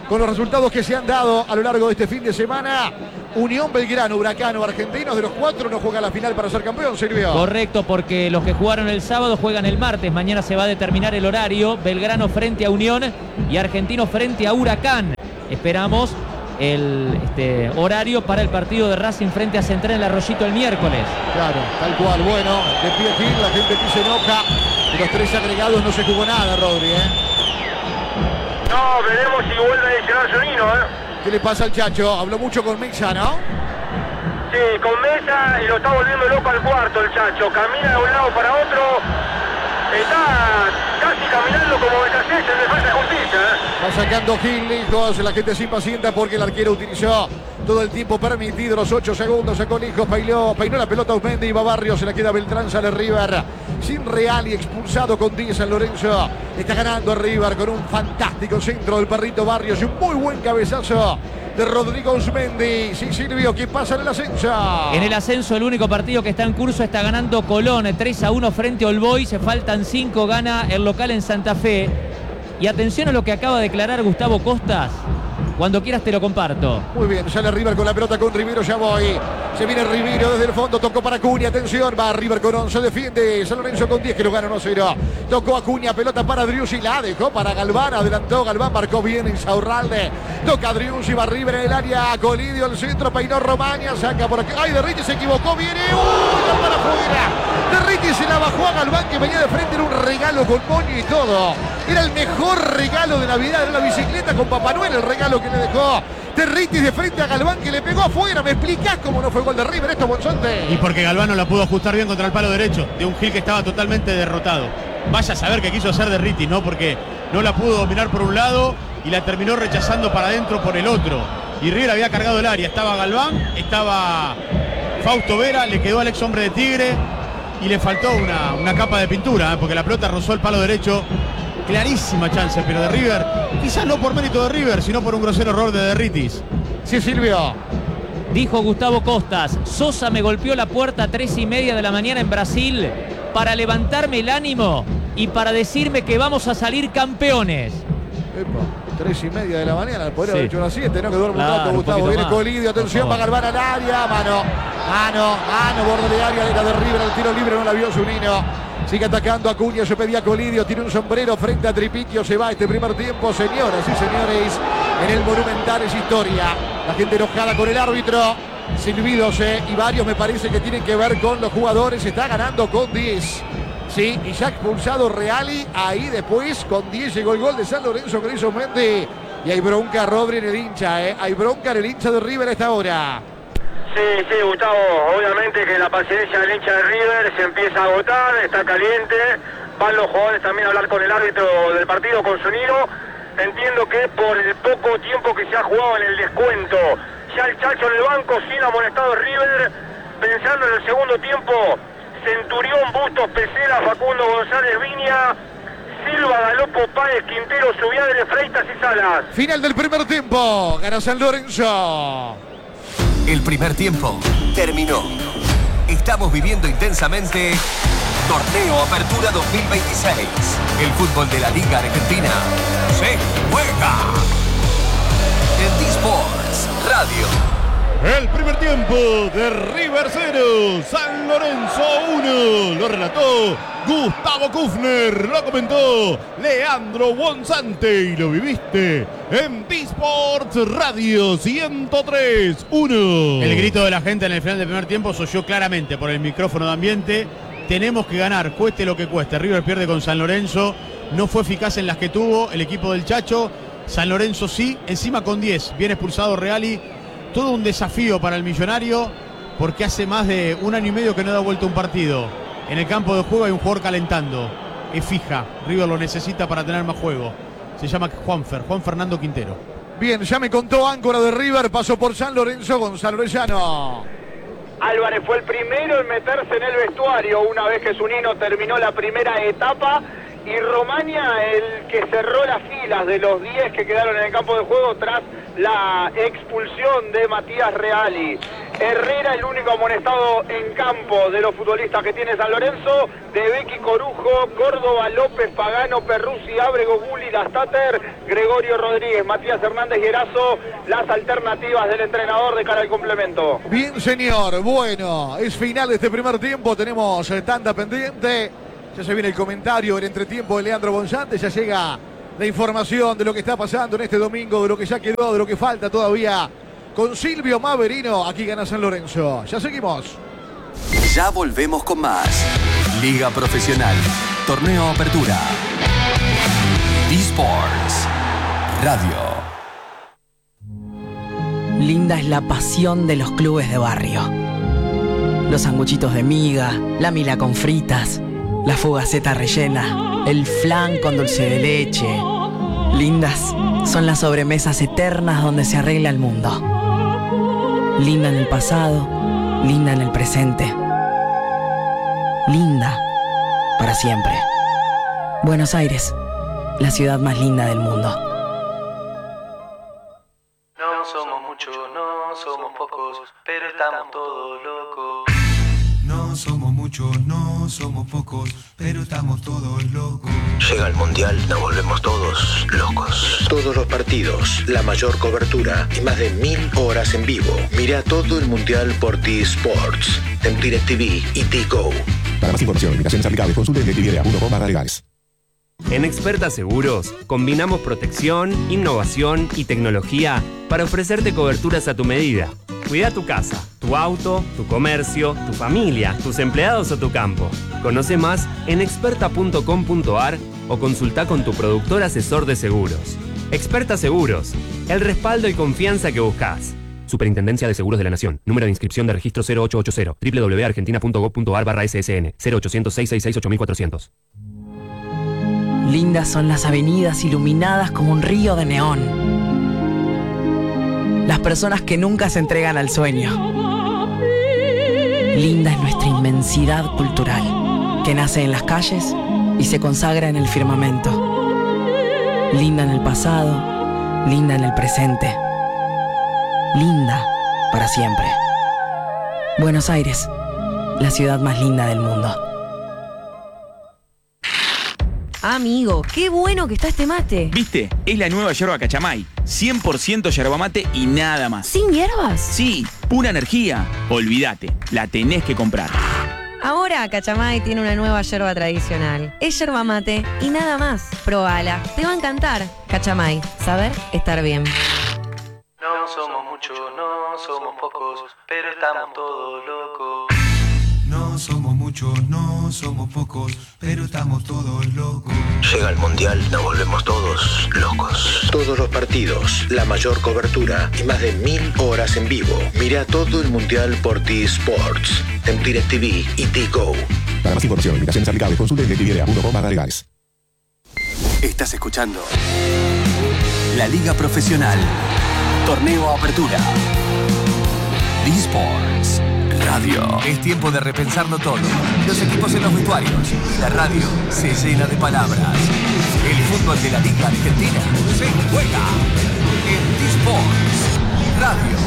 con los resultados que se han dado a lo largo de este fin de semana. Unión Belgrano, Huracán o Argentinos, de los cuatro no juega la final para ser campeón, Silvio. Correcto, porque los que jugaron el sábado juegan el martes. Mañana se va a determinar el horario. Belgrano frente a Unión y Argentinos frente a Huracán. Esperamos el este, horario para el partido de Racing frente a Central en el Arroyito el miércoles. Claro, tal cual. Bueno, de pie aquí, la gente aquí se enoja. De los tres agregados no se jugó nada, Rodri, ¿eh? No, veremos si vuelve a adicionar Zunino, ¿eh? ¿Qué le pasa al Chacho? Habló mucho con Mesa, ¿no? Sí, con Mesa y lo está volviendo loco al cuarto el Chacho. Camina de un lado para otro. Está casi caminando como Becasés en defensa de justicia, ¿eh? Va sacando Gil, Lijos. La gente se impacienta porque el arquero utilizó todo el tiempo permitido, los ocho segundos. Sacó Lijos, peinó, peinó la pelota Usmendi y va Barrio. Se la queda Beltrán, sale River. Sin Real y expulsado con diez San Lorenzo. Está ganando a River con un fantástico centro del perrito Barrios y un muy buen cabezazo de Rodrigo Usmendi. Sí, Silvio, ¿qué pasa en el ascenso? En el ascenso, el único partido que está en curso está ganando Colón tres a uno frente a All Boys. Se faltan cinco, gana el local en Santa Fe. Y atención a lo que acaba de declarar Gustavo Costas. Cuando quieras te lo comparto. Muy bien, sale River con la pelota con Rivero, ya voy. Se viene Rivero desde el fondo, tocó para Acuña, atención, va River con once, defiende San Lorenzo con diez que lo gana uno cero. Tocó Acuña, pelota para Driussi, la dejó para Galván, adelantó Galván, marcó bien Insaurralde. Toca Driussi, va River en el área, Colidio el centro, peinó Romaña, saca por aquí. Ay, Derriti se equivocó, viene, uy, Galván afuera. Derriti se la bajó a Galván que venía de frente, era un regalo con moño y todo. Era el mejor regalo de Navidad, era la bicicleta con Papá Noel, el regalo que le dejó Derriti de frente a Galván que le pegó afuera. ¿Me explicás cómo no fue gol de River esto, Monzonte? Y porque Galván no la pudo ajustar bien contra el palo derecho de un Gil que estaba totalmente derrotado. Vaya a saber qué quiso hacer Derriti, ¿no? Porque no la pudo dominar por un lado y la terminó rechazando para adentro por el otro. Y River había cargado el área. Estaba Galván, estaba Fausto Vera, le quedó al ex hombre de Tigre y le faltó una, una capa de pintura, ¿eh? Porque la pelota rozó el palo derecho. Clarísima chance, pero de River, quizás no por mérito de River, sino por un grosero error de Derritis. Sí, Silvio. Dijo Gustavo Costas, Sosa me golpeó la puerta a tres y media de la mañana en Brasil para levantarme el ánimo y para decirme que vamos a salir campeones. Epa, tres y media de la mañana, podría Sí. haber hecho una siete, ¿no? Que duerme Claro, un rato, un Gustavo. poquito Viene más, Colidio, atención, va Galván al área, mano, mano, mano, borde de área, era de River, el tiro libre no la vio Zunino. Sigue atacando Acuña, se pedía Colidio, tiene un sombrero frente a Tripiquio, se va este primer tiempo, señoras y señores, en el Monumental es historia. La gente enojada con el árbitro, silbidos, eh, y varios me parece que tienen que ver con los jugadores, está ganando con diez. Sí, y ya expulsado Reali, ahí después con diez llegó el gol de San Lorenzo con eso Mendy. Y hay bronca, Rodri, en el hincha, eh. Hay bronca en el hincha de River a esta hora. Sí, sí, Gustavo, obviamente que la paciencia del hincha de River se empieza a agotar, está caliente, van los jugadores también a hablar con el árbitro del partido, con Zunino. Entiendo que por el poco tiempo que se ha jugado en el descuento, ya el Chacho en el banco, sin amonestado River, pensando en el segundo tiempo, Centurión, Bustos, Pesera, Facundo González, Viña, Silva, Galopo, Páez, Quintero, Subiadre, Freitas y Salas. Final del primer tiempo, gana San Lorenzo. El primer tiempo terminó. Estamos viviendo intensamente Torneo Apertura dos mil veintiséis. El fútbol de la Liga Argentina se juega en D-Sports Radio. El primer tiempo de River cero, San Lorenzo uno. Lo relató Gustavo Kufner, lo comentó Leandro Bonzante y lo viviste en D-Sports Radio ciento tres punto uno. El grito de la gente en el final del primer tiempo se oyó claramente por el micrófono de ambiente. Tenemos que ganar, cueste lo que cueste. River pierde con San Lorenzo, no fue eficaz en las que tuvo el equipo del Chacho. San Lorenzo sí, encima con diez, bien expulsado Reali. Todo un desafío para el millonario porque hace más de un año y medio que no da vuelta un partido. En el campo de juego hay un jugador calentando. Es fija, River lo necesita para tener más juego. Se llama Juanfer, Juan Fernando Quintero. Bien, ya me contó áncora de River, pasó por San Lorenzo, Gonzalo Orellano. Álvarez fue el primero en meterse en el vestuario una vez que Zunino terminó la primera etapa y Romaña el que cerró las filas de los diez que quedaron en el campo de juego tras la expulsión de Matías Reali. Herrera, el único amonestado en campo de los futbolistas que tiene San Lorenzo. De Becky, Corujo, Córdoba, López, Pagano, Perruzzi, Ábrego, Gulli, Lastater, Gregorio Rodríguez, Matías Hernández y Erazo, las alternativas del entrenador de cara al complemento. Bien, señor. Bueno, es final de este primer tiempo. Tenemos eh, tanda pendiente. Ya se viene el comentario, el entretiempo de Leandro Bonzante. Ya llega la información de lo que está pasando en este domingo, de lo que ya quedó, de lo que falta todavía. Con Silvio Maverino, aquí gana San Lorenzo. Ya seguimos. Ya volvemos con más. Liga Profesional. Torneo Apertura. eSports Radio. Linda es la pasión de los clubes de barrio. Los sanguchitos de miga, la mila con fritas, la fugaceta rellena, el flan con dulce de leche. Lindas son las sobremesas eternas donde se arregla el mundo. Linda en el pasado, linda en el presente. Linda para siempre. Buenos Aires, la ciudad más linda del mundo. No somos muchos, no somos pocos, pero estamos todos locos. No somos muchos, no somos pocos, pero estamos todos locos. Llega el Mundial, nos volvemos todos locos. Todos los partidos, la mayor cobertura y más de mil horas en vivo. Mira todo el Mundial por eSports, en DirecTV y Tigo. Para más información, invitaciones aplicables, consulte en directv punto com barra legales. En Experta Seguros, combinamos protección, innovación y tecnología para ofrecerte coberturas a tu medida. Cuida tu casa, tu auto, tu comercio, tu familia, tus empleados o tu campo. Conoce más en experta punto com punto ar o consulta con tu productor asesor de seguros. Experta Seguros, el respaldo y confianza que buscas. Superintendencia de Seguros de la Nación. Número de inscripción de registro cero ocho ocho cero, doble u doble u doble u punto argentina punto gob punto ar barra ese ese ene, cero ochocientos, seiscientos sesenta y seis, ocho mil cuatrocientos. Lindas son las avenidas iluminadas como un río de neón. Las personas que nunca se entregan al sueño. Linda es nuestra inmensidad cultural, que nace en las calles y se consagra en el firmamento. Linda en el pasado, linda en el presente. Linda para siempre. Buenos Aires, la ciudad más linda del mundo. Amigo, qué bueno que está este mate. ¿Viste? Es la nueva yerba Cachamay. cien por ciento yerba mate y nada más. ¿Sin hierbas? Sí, pura energía. Olvídate, la tenés que comprar. Ahora Cachamay tiene una nueva yerba tradicional. Es yerba mate y nada más. Probala, te va a encantar. Cachamay, saber estar bien. No somos muchos, no somos pocos, pero estamos todos locos. No somos muchos, no somos pocos, pero estamos todos locos. Llega el Mundial, nos volvemos todos locos. Todos los partidos, la mayor cobertura y más de mil horas en vivo. Mira todo el Mundial por eSports, en DirecTV y Tigo. Para más información, invitaciones aplicables, consulte en directv punto com barra legales. Estás escuchando la Liga Profesional. Torneo Apertura. eSports Radio. Es tiempo de repensarlo todo. Los equipos en los vestuarios. La radio se llena de palabras. El fútbol de la Liga Argentina se juega en eSports Radio.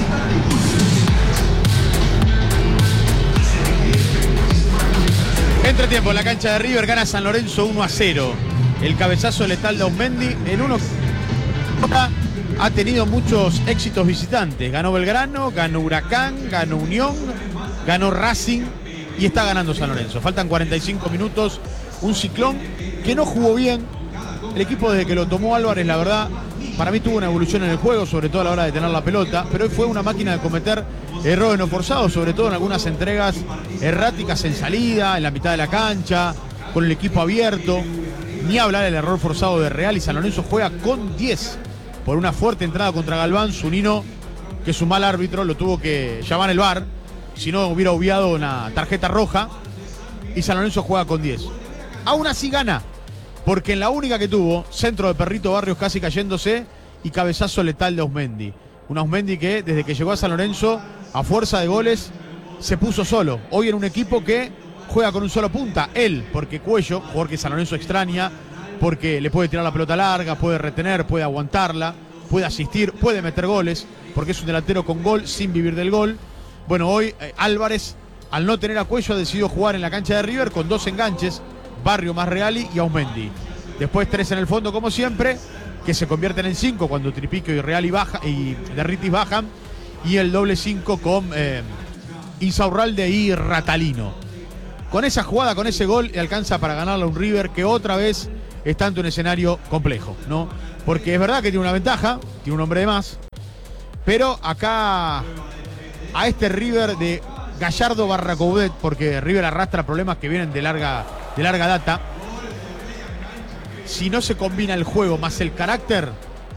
Entretiempo en la cancha de River, gana San Lorenzo uno a cero. El cabezazo letal de Aumendi en uno. Ha tenido muchos éxitos visitantes. Ganó Belgrano, ganó Huracán, ganó Unión, ganó Racing y está ganando San Lorenzo. Faltan cuarenta y cinco minutos. Un Ciclón que no jugó bien. El equipo desde que lo tomó Álvarez, la verdad, para mí tuvo una evolución en el juego, sobre todo a la hora de tener la pelota, pero hoy fue una máquina de cometer errores no forzados, sobre todo en algunas entregas erráticas en salida, en la mitad de la cancha, con el equipo abierto. Ni hablar del error forzado de Real, y San Lorenzo juega con diez. Por una fuerte entrada contra Galván, Zunino, que es un mal árbitro, lo tuvo que llamar el V A R, si no hubiera obviado una tarjeta roja, y San Lorenzo juega con diez. Aún así gana, porque en la única que tuvo, centro de Perrito Barrios casi cayéndose y cabezazo letal de Ausmendi. Un Ausmendi que desde que llegó a San Lorenzo, a fuerza de goles, se puso solo. Hoy en un equipo que juega con un solo punta, él, porque Cuello, jugador que San Lorenzo extraña, porque le puede tirar la pelota larga, puede retener, puede aguantarla, puede asistir, puede meter goles, porque es un delantero con gol, sin vivir del gol. Bueno, hoy eh, Álvarez, al no tener a Cuello, ha decidido jugar en la cancha de River con dos enganches, Barrio más Reali y Aumendi. Después tres en el fondo, como siempre, que se convierten en cinco cuando Tripico y Reali baja, y Derritis bajan, y el doble cinco con eh, Insaurralde y Ratalino. Con esa jugada, con ese gol, le alcanza para ganarle a un River que otra vez está ante un escenario complejo, ¿no? Porque es verdad que tiene una ventaja, tiene un hombre de más, pero acá a este River de Gallardo barra Coudet, porque River arrastra problemas que vienen de larga, de larga data. Si no se combina el juego más el carácter,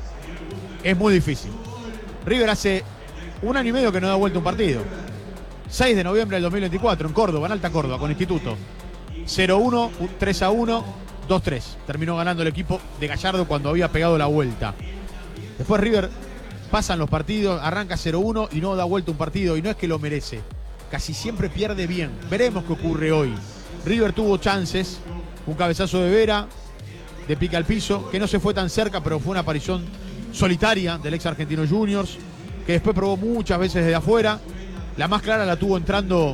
es muy difícil. River hace un año y medio que no da vuelta un partido. seis de noviembre del dos mil veinticuatro en Córdoba, en Alta Córdoba, con Instituto. cero uno, tres a uno, dos tres. Terminó ganando el equipo de Gallardo cuando había pegado la vuelta. Después River pasan los partidos, arranca cero uno y no da vuelta un partido. Y no es que lo merece, casi siempre pierde bien. Veremos qué ocurre hoy. River tuvo chances, un cabezazo de Vera, de pica al piso, que no se fue tan cerca, pero fue una aparición solitaria del ex Argentino Juniors, que después probó muchas veces desde afuera. La más clara la tuvo entrando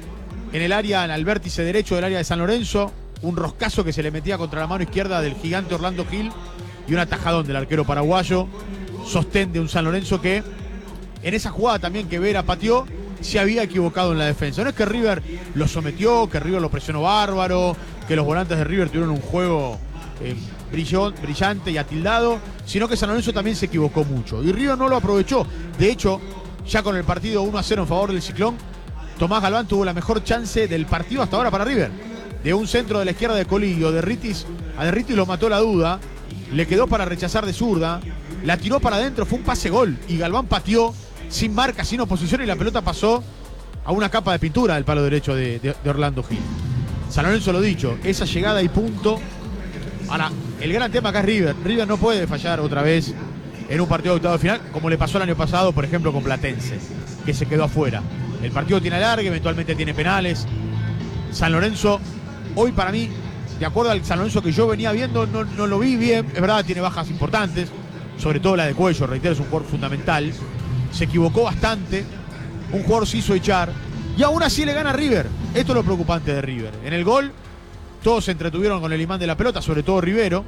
en el área, al vértice derecho del área de San Lorenzo. Un roscazo que se le metía contra la mano izquierda del gigante Orlando Gil y un atajadón del arquero paraguayo. Sostén de un San Lorenzo que en esa jugada también que Vera pateó se había equivocado en la defensa. No es que River lo sometió, que River lo presionó bárbaro, que los volantes de River tuvieron un juego eh, brillón, brillante y atildado, sino que San Lorenzo también se equivocó mucho. Y River no lo aprovechó. De hecho, ya con el partido uno a cero en favor del Ciclón, Tomás Galván tuvo la mejor chance del partido hasta ahora para River. De un centro de la izquierda de Colidio, Derritis, a Derritis lo mató la duda, le quedó para rechazar de zurda, la tiró para adentro, fue un pase gol, y Galván pateó sin marca, sin oposición, y la pelota pasó a una capa de pintura del palo derecho de, de, de Orlando Gil. San Lorenzo, lo dicho, esa llegada y punto. Ahora, el gran tema acá es River. River no puede fallar otra vez en un partido de octavo de final, como le pasó el año pasado, por ejemplo, con Platense, que se quedó afuera. El partido tiene alargue, eventualmente tiene penales. San Lorenzo, hoy para mí, de acuerdo al San Lorenzo que yo venía viendo, no, no lo vi bien. Es verdad, tiene bajas importantes, sobre todo la de Cuello, reitero, es un jugador fundamental. Se equivocó bastante, un jugador se hizo echar, y aún así le gana a River. Esto es lo preocupante de River. En el gol, todos se entretuvieron con el imán de la pelota, sobre todo Rivero,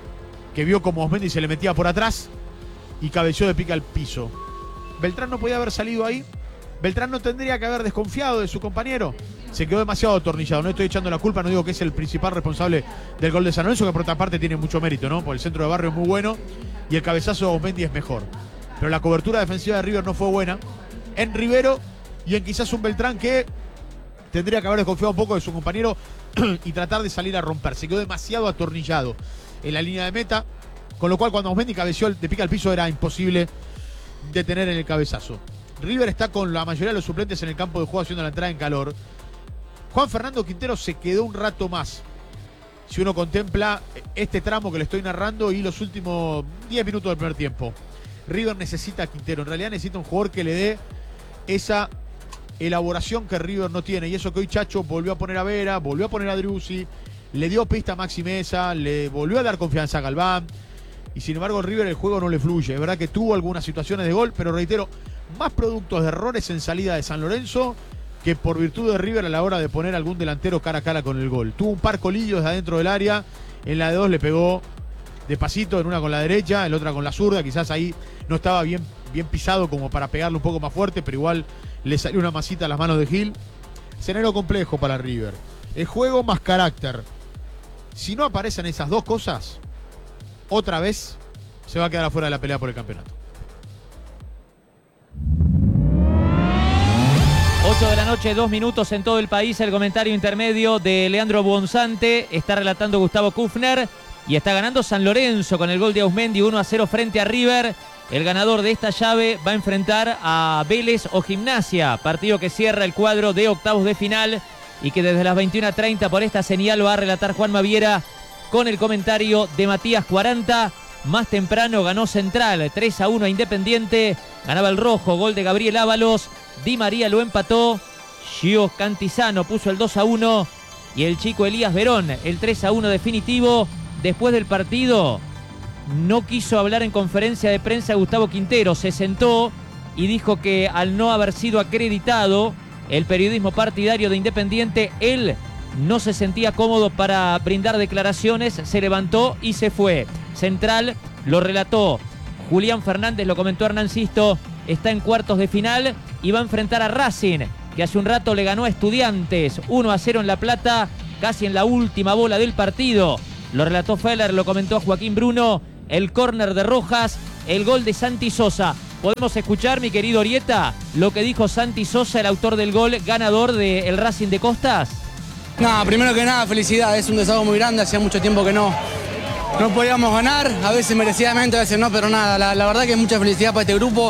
que vio como Osmendi se le metía por atrás y cabeció de pica al piso. Beltrán no podía haber salido ahí. Beltrán no tendría que haber desconfiado de su compañero. Se quedó demasiado atornillado. No estoy echando la culpa, no digo que es el principal responsable del gol de San Lorenzo, que por otra parte tiene mucho mérito, ¿no? Porque el centro de Barrio es muy bueno y el cabezazo de Osmendi es mejor. Pero la cobertura defensiva de River no fue buena en Rivero y en quizás un Beltrán que tendría que haber desconfiado un poco de su compañero y tratar de salir a romper. Se quedó demasiado atornillado en la línea de meta, con lo cual cuando Osmendi cabeció de pica al piso era imposible detener en el cabezazo. River está con la mayoría de los suplentes en el campo de juego haciendo la entrada en calor. Juan Fernando Quintero se quedó un rato más, si uno contempla este tramo que le estoy narrando y los últimos diez minutos del primer tiempo. River necesita a Quintero, en realidad necesita un jugador que le dé esa elaboración que River no tiene, y eso que hoy Chacho volvió a poner a Vera, volvió a poner a Driussi, le dio pista a Maxi Mesa, le volvió a dar confianza a Galván, y sin embargo River el juego no le fluye. Es verdad que tuvo algunas situaciones de gol, pero reitero, más productos de errores en salida de San Lorenzo que por virtud de River a la hora de poner algún delantero cara a cara con el gol. Tuvo un par colillos de adentro del área, en la de dos le pegó despacito, en una con la derecha, en la otra con la zurda, quizás ahí no estaba bien, bien pisado como para pegarle un poco más fuerte, pero igual le salió una masita a las manos de Gil. Escenario complejo para River. El juego más carácter. Si no aparecen esas dos cosas, otra vez se va a quedar afuera de la pelea por el campeonato. ocho de la noche, dos minutos en todo el país. El comentario intermedio de Leandro Bonzante. Está relatando Gustavo Kufner. Y está ganando San Lorenzo con el gol de Ausmendi, uno a cero frente a River. El ganador de esta llave va a enfrentar a Vélez o Gimnasia. Partido que cierra el cuadro de octavos de final. Y que desde las veintiuna treinta por esta señal va a relatar Juan Maviera con el comentario de Matías cuarenta. Más temprano ganó Central, tres a uno a Independiente. Ganaba el rojo, gol de Gabriel Ábalos. Di María lo empató. Gio Cantizano puso el dos a uno. Y el chico Elías Verón, el tres a uno definitivo. Después del partido, no quiso hablar en conferencia de prensa Gustavo Quintero. Se sentó y dijo que al no haber sido acreditado el periodismo partidario de Independiente, él no se sentía cómodo para brindar declaraciones, se levantó y se fue. Central lo relató Julián Fernández, lo comentó Hernán Sisto, está en cuartos de final y va a enfrentar a Racing, que hace un rato le ganó a Estudiantes uno a cero en La Plata, casi en la última bola del partido. Lo relató Feller, lo comentó Joaquín Bruno, el córner de Rojas, el gol de Santi Sosa. ¿Podemos escuchar, mi querido Orieta, lo que dijo Santi Sosa, el autor del gol ganador del Racing de Costas? No, primero que nada, felicidad, es un desahogo muy grande, hacía mucho tiempo que no, no podíamos ganar, a veces merecidamente, a veces no, pero nada, la, la verdad que mucha felicidad para este grupo,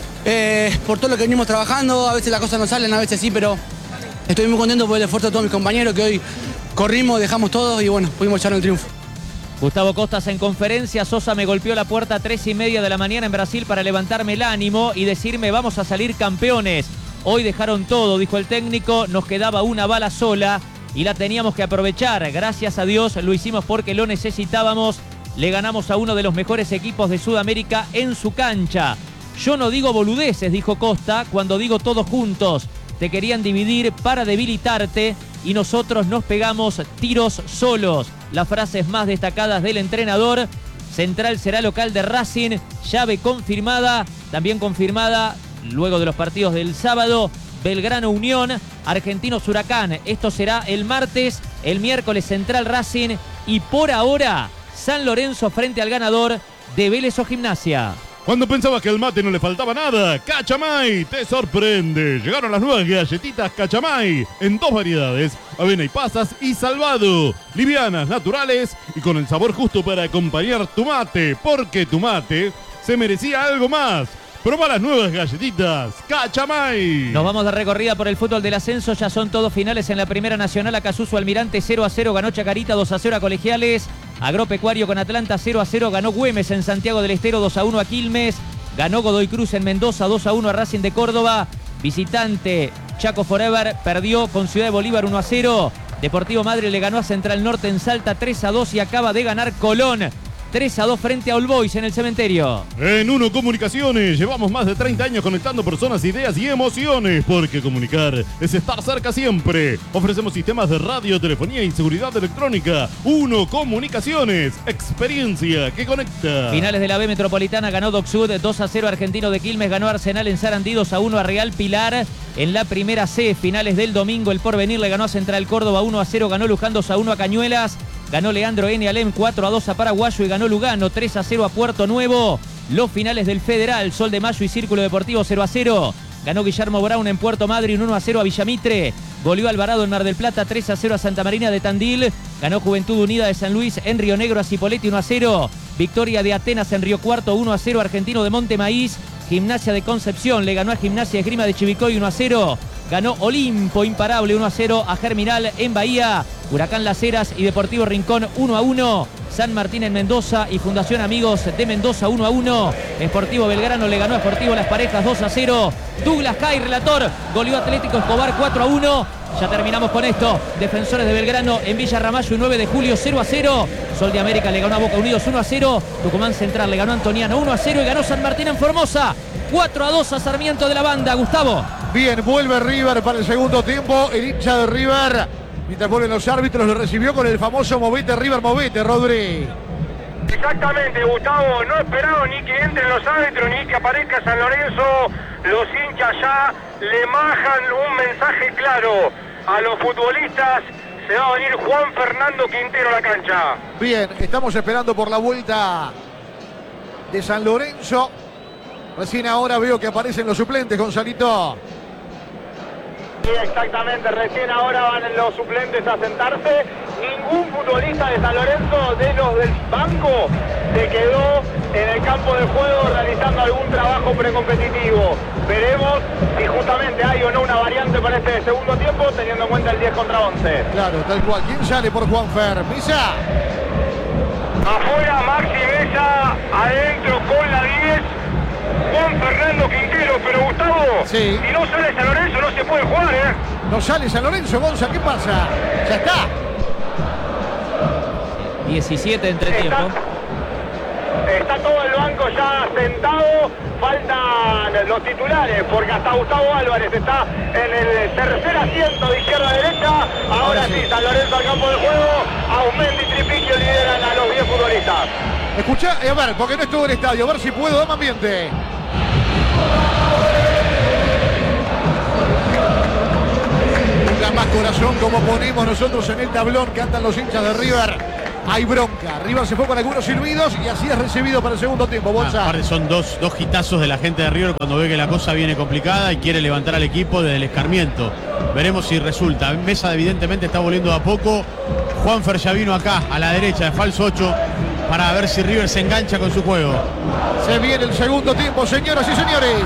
eh, por todo lo que venimos trabajando, a veces las cosas no salen, a veces sí, pero estoy muy contento por el esfuerzo de todos mis compañeros, que hoy corrimos, dejamos todo y bueno, pudimos echar el triunfo. Gustavo Costas en conferencia, Sosa me golpeó la puerta a tres y media de la mañana en Brasil para levantarme el ánimo y decirme vamos a salir campeones. Hoy dejaron todo, dijo el técnico, nos quedaba una bala sola y la teníamos que aprovechar. Gracias a Dios lo hicimos porque lo necesitábamos. Le ganamos a uno de los mejores equipos de Sudamérica en su cancha. Yo no digo boludeces, dijo Costa, cuando digo todos juntos. Te querían dividir para debilitarte y nosotros nos pegamos tiros solos. Las frases más destacadas del entrenador. Central será local de Racing, llave confirmada, también confirmada luego de los partidos del sábado. Belgrano Unión, Argentinos Huracán. Esto será el martes, el miércoles Central Racing y por ahora San Lorenzo frente al ganador de Vélez o Gimnasia. Cuando pensabas que al mate no le faltaba nada, Cachamay te sorprende. Llegaron las nuevas galletitas Cachamay en dos variedades, avena y pasas y salvado. Livianas, naturales y con el sabor justo para acompañar tu mate, porque tu mate se merecía algo más. Proba las nuevas galletitas Cachamay. Nos vamos de recorrida por el fútbol del ascenso. Ya son todos finales en la Primera Nacional. Acasuso Almirante cero a cero ganó Chacarita, dos a cero a Colegiales. Agropecuario con Atlanta cero a cero ganó Güemes en Santiago del Estero, dos a uno a Quilmes. Ganó Godoy Cruz en Mendoza, dos a uno a Racing de Córdoba. Visitante Chaco Forever perdió con Ciudad de Bolívar uno a cero. Deportivo Madre le ganó a Central Norte en Salta tres a dos y acaba de ganar Colón tres a dos frente a All Boys en el Cementerio. En Uno Comunicaciones llevamos más de treinta años conectando personas, ideas y emociones, porque comunicar es estar cerca siempre. Ofrecemos sistemas de radio, telefonía y seguridad electrónica. Uno Comunicaciones, experiencia que conecta. Finales de la B Metropolitana, ganó Doc Sud dos a cero Argentino de Quilmes, ganó Arsenal en Sarandí dos a uno a Real Pilar. En la primera C, finales del domingo, el Porvenir le ganó a Central Córdoba uno a cero, ganó Luján dos a uno a Cañuelas. Ganó Leandro N. Alem cuatro a dos a Paraguayo y ganó Lugano tres a cero a Puerto Nuevo. Los finales del Federal, Sol de Mayo y Círculo Deportivo cero a cero. Ganó Guillermo Brown en Puerto Madryn uno a cero a Villamitre. Goleó Alvarado en Mar del Plata tres a cero a Santa Marina de Tandil. Ganó Juventud Unida de San Luis en Río Negro a Cipolletti uno a cero. Victoria de Atenas en Río Cuarto uno a cero Argentino de Monte Maíz. Gimnasia de Concepción le ganó a Gimnasia Esgrima de Chivicoy uno a cero. Ganó Olimpo imparable uno a cero a Germinal en Bahía. Huracán Las Heras y Deportivo Rincón uno a uno. San Martín en Mendoza y Fundación Amigos de Mendoza uno a uno. Sportivo Belgrano le ganó a Sportivo Las Parejas dos a cero. Douglas Jai, relator, goleó Atlético Escobar cuatro a uno. Ya terminamos con esto. Defensores de Belgrano en Villa Ramallo y nueve de julio cero a cero. Sol de América le ganó a Boca Unidos uno a cero. Tucumán Central le ganó a Antoniano uno a cero y ganó San Martín en Formosa cuatro a dos a Sarmiento de la Banda. Gustavo. Bien, vuelve River para el segundo tiempo. El hincha de River, mientras vuelven los árbitros, lo recibió con el famoso movete River movete, Rodri. Exactamente, Gustavo. No esperaron ni que entren los árbitros ni que aparezca San Lorenzo. Los hinchas ya le majan un mensaje claro a los futbolistas. Se va a venir Juan Fernando Quintero a la cancha. Bien, estamos esperando por la vuelta de San Lorenzo. Recién ahora veo que aparecen los suplentes, Gonzalito. Sí, exactamente, recién ahora van los suplentes a sentarse. Ningún futbolista de San Lorenzo, de los del banco, se quedó en el campo de juego realizando algún trabajo precompetitivo. Veremos si justamente hay o no una variante para este segundo tiempo, teniendo en cuenta el diez contra once. Claro, tal cual. ¿Quién sale por Juanfer? ¿Misa? Afuera Maxi Mesa, adentro con la diez. Juan Fernando Quintero, pero Gustavo, sí. Si no sale San Lorenzo no se puede jugar, ¿eh? No sale San Lorenzo, Gonza, ¿qué pasa? Ya está. diecisiete entre tiempo. Está, está todo el banco ya sentado, faltan los titulares, porque hasta Gustavo Álvarez está en el tercer asiento de izquierda a derecha. Ahora, Ahora sí, San Lorenzo al campo de juego. Aumendi y Tripicchio lideran a los diez futbolistas. Escucha, a ver, porque no estuvo en el estadio, a ver si puedo, dame ambiente. Ponga más corazón como ponemos nosotros en el tablón, cantan los hinchas de River. Hay bronca, River se fue con algunos silbidos y así es recibido para el segundo tiempo, Bolsa. Ah, aparte son dos, dos hitazos de la gente de River cuando ve que la cosa viene complicada y quiere levantar al equipo desde el escarmiento. Veremos si resulta. Mesa evidentemente está volviendo a poco. Juanfer ya vino acá a la derecha de falso ocho para ver si River se engancha con su juego. Se viene el segundo tiempo, señoras y señores.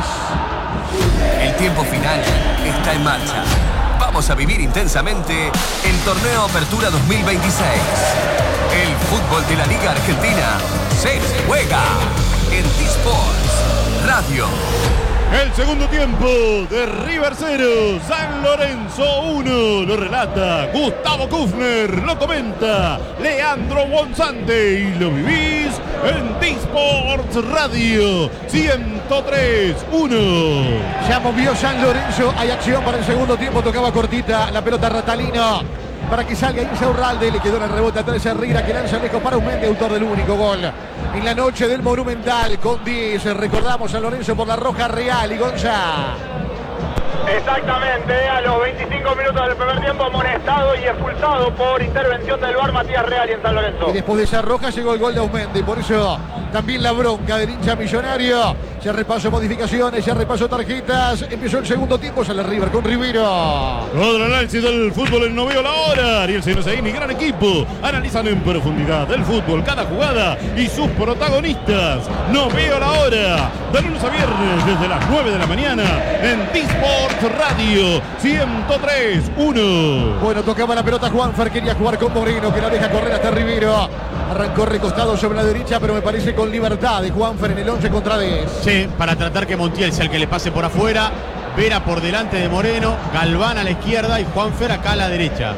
El tiempo final está en marcha. Vamos a vivir intensamente el Torneo Apertura dos mil veintiséis. El fútbol de la Liga Argentina se juega en T-Sports Radio. El segundo tiempo de River cero, San Lorenzo uno. Lo relata Gustavo Kufner, lo comenta Leandro Bonzante y lo vivís en T-Sports Radio ciento tres punto uno. Ya movió San Lorenzo, hay acción para el segundo tiempo, tocaba cortita la pelota Ratalino para que salga Insaurralde, le quedó en el rebote a Teresa Herrera que lanza lejos para Aumendi, autor del único gol en la noche del Monumental con diez. Recordamos San Lorenzo por la roja real y Gonza. Exactamente, a los veinticinco minutos del primer tiempo amonestado y expulsado por intervención del V A R Matías Real y en San Lorenzo. Y después de esa roja llegó el gol de Aumendi, por eso también la bronca del hincha millonario. Ya repasó modificaciones, ya repasó tarjetas. Empezó el segundo tiempo, sale River con Rivero. Todo el análisis del fútbol en No Veo la Hora. Ariel Senoseini, gran equipo. Analizan en profundidad el fútbol, cada jugada y sus protagonistas. No Veo la Hora. De lunes a viernes desde las nueve de la mañana en T-Sports Radio ciento tres punto uno. Bueno, tocaba la pelota Juanfer, quería jugar con Moreno, que la deja correr hasta Rivero. Arrancó recostado sobre la derecha, pero me parece con libertad de Juanfer en el once contra diez. Sí, para tratar que Montiel sea el que le pase por afuera. Vera por delante de Moreno, Galván a la izquierda y Juanfer acá a la derecha.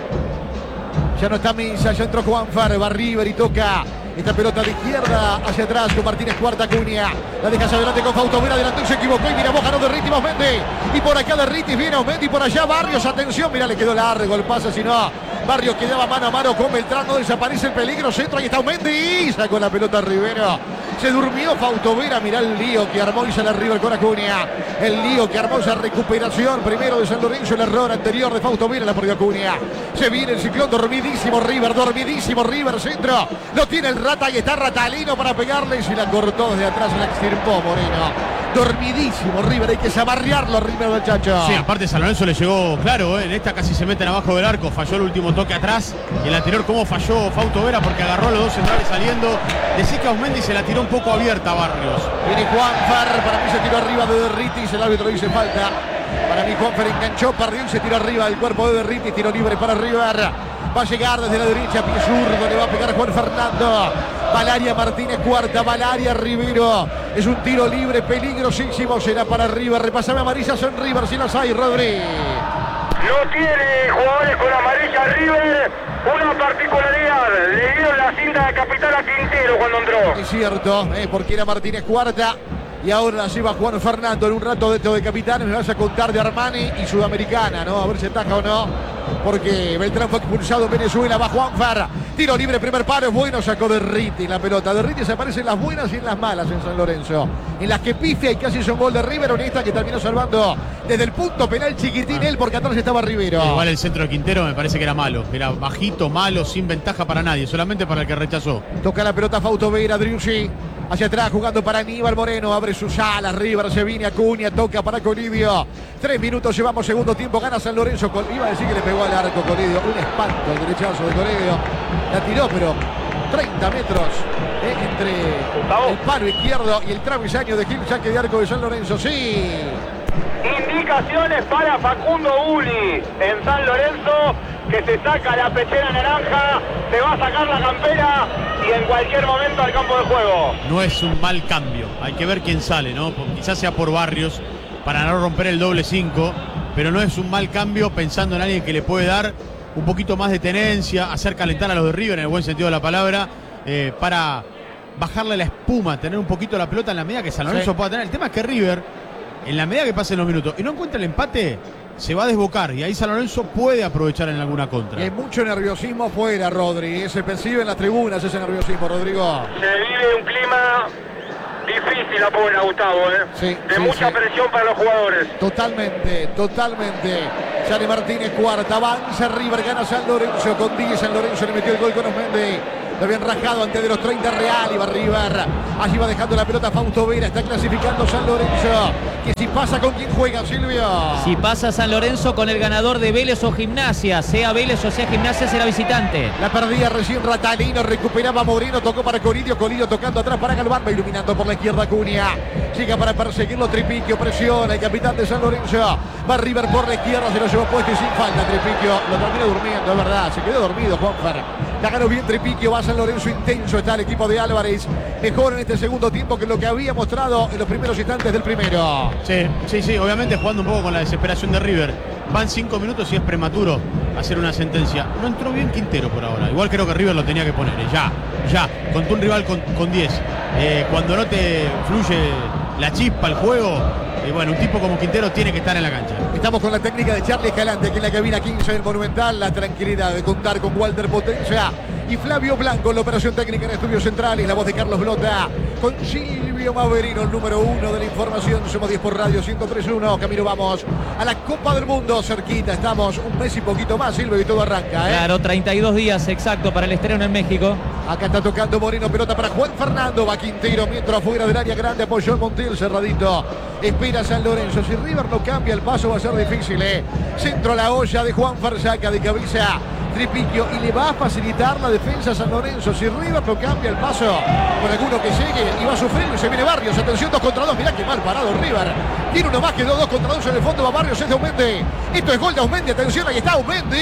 Ya no está Misa, ya entró Juanfer, va River y toca esta pelota de izquierda hacia atrás con Martínez Cuarta Acuña. La deja hacia adelante con Fausto Vera, adelantó y se equivocó y mira Boja, no derriti Aumendi. Y por acá derriti, viene Aumendi, por allá Barrios, atención, mira, le quedó largo el pase, si no, Barrios quedaba mano a mano con Beltrán, no desaparece el peligro, centro, ahí está Aumendi, sacó la pelota Rivero. Se durmió Fausto Vera, mirá el lío que armó y sale River con Acuña. El lío que armó esa recuperación primero de San Lorenzo, el error anterior de Fausto Vera, la perdió Acuña. Se viene el ciclón, dormidísimo River, dormidísimo River, centro. Lo tiene el Rata y está Ratalino para pegarle y se la cortó desde atrás, la extirpó Moreno. Dormidísimo River, hay que zabarrearlo a River, muchacho. Sí, aparte San Lorenzo le llegó claro, ¿eh? En esta casi se meten abajo del arco, falló el último toque atrás. Y el anterior cómo falló Fausto Vera porque agarró a los dos centrales saliendo. Decís que Aumendi se la tiró un poco abierta a Barrios. Viene Juanfer, para mí se tiró arriba de Derritis, el árbitro dice falta. Para mí Juanfer enganchó, perdió y se tiró arriba del cuerpo de Derritis, tiro libre para River. Va a llegar desde la derecha, pie zurdo, le va a pegar Juan Fernando. Valaria Martínez Cuarta, Valaria Rivero. Es un tiro libre, peligrosísimo, será para River. Repásame amarillas en River, si las hay, Rodri. No tiene jugadores con amarilla River. Una particularidad, le dieron la cinta de capitán a Quintero cuando entró. Es cierto, eh, porque era Martínez Cuarta. Y ahora la lleva Juan Fernando en un rato dentro de capitanes. Me vas a contar de Armani y Sudamericana, ¿no? A ver si ataja o no. Porque Beltrán fue expulsado en Venezuela. Va Juanfer. Tiro libre, primer paro. Es bueno, sacó Derriti la pelota. Derriti se aparece en las buenas y en las malas en San Lorenzo. En las que pifia y casi hizo un gol de River. En esta que terminó salvando desde el punto penal chiquitín él, porque atrás estaba Rivero. Igual el centro de Quintero me parece que era malo. Era bajito, malo, sin ventaja para nadie. Solamente para el que rechazó. Toca la pelota Fausto Vera, Driussi. Hacia atrás jugando para Aníbal Moreno, abre sus alas, River se viene Acuña, toca para Colidio. Tres minutos llevamos segundo tiempo, gana San Lorenzo. Iba a decir que le pegó al arco Colidio, un espanto el derechazo de Colidio. La tiró, pero treinta metros eh, entre el palo izquierdo y el travesaño de Gil, saque de arco de San Lorenzo, sí. Indicaciones para Facundo Uli en San Lorenzo, que se saca la pechera naranja, se va a sacar la campera y en cualquier momento al campo de juego. No es un mal cambio, hay que ver quién sale, ¿no? Quizás sea por Barrios para no romper el doble cinco, pero no es un mal cambio pensando en alguien que le puede dar un poquito más de tenencia, hacer calentar a los de River en el buen sentido de la palabra, eh, para bajarle la espuma, tener un poquito la pelota en la medida que San Lorenzo sí pueda tener. El tema es que River en la medida que pasen los minutos y no encuentra el empate, se va a desbocar y ahí San Lorenzo puede aprovechar en alguna contra. Y hay mucho nerviosismo afuera, Rodri. Se percibe en las tribunas ese nerviosismo, Rodrigo. Se vive un clima difícil afuera, Gustavo, ¿eh? Sí, de sí, mucha sí. presión para los jugadores. Totalmente, totalmente. Gianni Martínez cuarta, avanza River, gana San Lorenzo con diez. San Lorenzo le metió el gol con Osmendi. Lo habían rajado antes de los treinta Real, iba River. Allí va dejando la pelota Fausto Vera, está clasificando San Lorenzo. Que si pasa con quién juega, Silvio. Si pasa San Lorenzo con el ganador de Vélez o Gimnasia, sea Vélez o sea Gimnasia, será visitante. La perdía recién Ratalino, recuperaba Moreno, tocó para Colidio, Colidio tocando atrás para Galván, va iluminando por la izquierda Cunha. Llega para perseguirlo Tripiquio, presiona el capitán de San Lorenzo. Va River por la izquierda, se lo llevó puesto y sin falta Tripiquio. Lo terminó durmiendo, es verdad, se quedó dormido Juanfer. La ganó bien Tripiquio, va San Lorenzo intenso, está el equipo de Álvarez. Mejor en este segundo tiempo que lo que había mostrado en los primeros instantes del primero. Sí, sí, sí, obviamente jugando un poco con la desesperación de River. Van cinco minutos y es prematuro hacer una sentencia. No entró bien Quintero por ahora. Igual creo que River lo tenía que poner. eh, Ya, ya. Contra un rival con diez. Eh, cuando no te fluye la chispa, el juego, eh, bueno, un tipo como Quintero tiene que estar en la cancha. Estamos con la técnica de Charlie Escalante, que es la cabina quince del Monumental. La tranquilidad de contar con Walter Potencia y Flavio Blanco en la operación técnica en Estudios Centrales. La voz de Carlos Blota con Silvio Maverino, el número uno de la información. Somos diez por radio ciento tres punto uno. Camino vamos a la Copa del Mundo. Cerquita estamos, un mes y poquito más, Silvio, y todo arranca, ¿eh? Claro, treinta y dos días exacto para el estreno en México. Acá está tocando Moreno, pelota para Juan Fernando. Va Quintero, mientras afuera del área grande apoyó el Montiel, cerradito. Espera San Lorenzo. Si River no cambia el paso va a ser difícil, ¿eh? Centro a la olla de Juan Farsaca de cabeza. Tripiquio, y le va a facilitar la defensa a San Lorenzo. Si River no cambia el paso con alguno que llegue y va a sufrir, y se viene Barrios. Atención, dos contra dos. Mirá qué mal parado River. Tiene uno más que dos, dos contra dos en el fondo. Va Barrios, es de Aumendi. Esto es gol de Aumendi. Atención, ahí está Aumendi.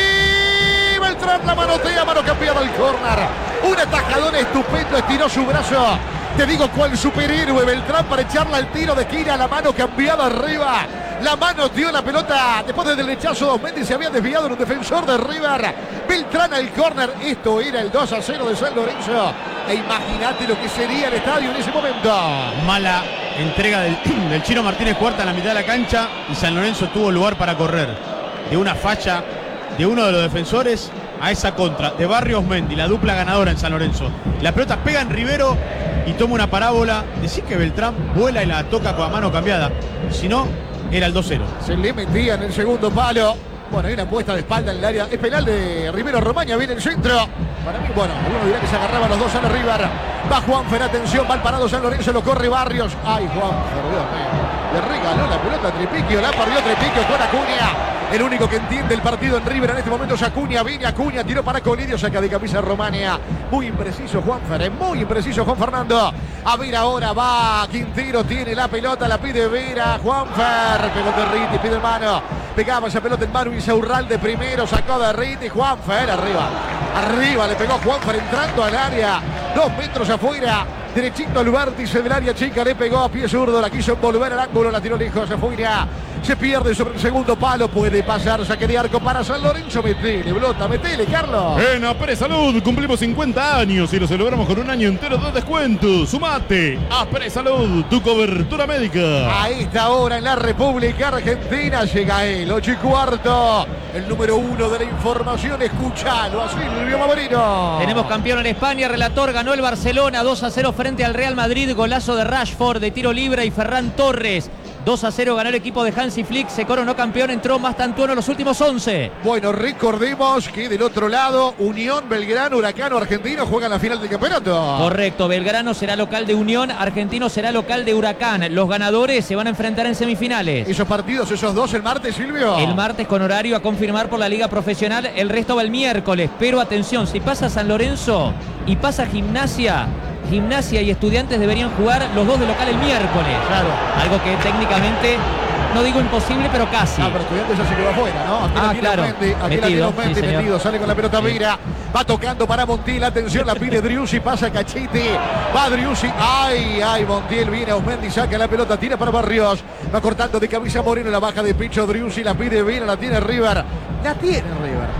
Beltrán la manotea, mano cambiada al córner. Un atajador estupendo, estiró su brazo. Te digo cuál superhéroe Beltrán para echarla al tiro de esquina, la mano cambiada arriba. La mano dio la pelota después del derechazo de Aumendi, se había desviado en un defensor de River. Beltrán al córner. Esto era el dos a cero de San Lorenzo. E imagínate lo que sería el estadio en ese momento. Mala entrega del, del Chino Martínez Cuarta en la mitad de la cancha y San Lorenzo tuvo lugar para correr. De una falla de uno de los defensores a esa contra de Barrios Mendy, la dupla ganadora en San Lorenzo. La pelota pega en Rivero y toma una parábola. Decir que Beltrán vuela y la toca con la mano cambiada. Si no, era el dos cero. Se le metía en el segundo palo. Bueno, hay una puesta de espalda en el área. Es penal de Rivero Romaña. Viene el centro. Para mí, bueno, alguno dirá que se agarraban los dos a la River. Va Juanfer, atención, mal parado San Lorenzo, lo corre Barrios. Ay, Juanfer, Dios mío. Le regaló la pelota a Tripiquio, la perdió Tripiquio con Acuña. El único que entiende el partido en River en este momento es Acuña. Viene Acuña, tiró para Colidio, saca de camisa Romania. Muy impreciso Juanfer, eh, muy impreciso Juan Fernando. A ver ahora va Quintero, tiene la pelota, la pide Vera. Juanfer, pegó de Riti, pide mano. Pegaba esa pelota en mano Insaurralde primero, sacó de Riti. Juanfer arriba, arriba le pegó Juanfer entrando al área. Dos metros afuera. Derechito al vértice del área chica, le pegó a pie zurdo, la quiso envolver al ángulo, la tiró lejos, afuera. Se pierde sobre el segundo palo, puede pasar, saque de arco para San Lorenzo. Metele, Blota, metele, Carlos. En Apre Salud cumplimos cincuenta años y lo celebramos con un año entero de descuento. Sumate, Apre Salud, tu cobertura médica. A esta hora en la República Argentina llega él, ocho y cuarto. El número uno de la información, escuchalo a Silvio Maverino. Tenemos campeón en España, relator, ganó el Barcelona dos a cero frente al Real Madrid, golazo de Rashford de tiro libre y Ferran Torres. dos a cero ganó el equipo de Hansi Flick, se coronó campeón, entró Mastantuono en los últimos once. Bueno, recordemos que del otro lado, Unión, Belgrano, Huracano, Argentino juegan la final del campeonato. Correcto, Belgrano será local de Unión, Argentino será local de Huracán. Los ganadores se van a enfrentar en semifinales. ¿Esos partidos, esos dos, el martes, Silvio? El martes con horario a confirmar por la Liga Profesional, el resto va el miércoles. Pero atención, si pasa San Lorenzo y pasa Gimnasia, Gimnasia y Estudiantes deberían jugar los dos de local el miércoles. Claro. Algo que técnicamente, no digo imposible, pero casi. Ah, pero Estudiantes ya se quedó afuera, ¿no? Aquí ah, la tiene claro. Mendy, aquí metido, la tiene Mendy, sí, metido, sale con la pelota sí. Vira, va tocando para Montiel, atención, la pide Driussi, pasa Cachiti, va Driussi, ay, ay, Montiel viene, Osmendi saca la pelota, tira para Barrios, va cortando de camisa Moreno, la baja de pecho Driussi, la pide Vira, la tiene River, la tiene River.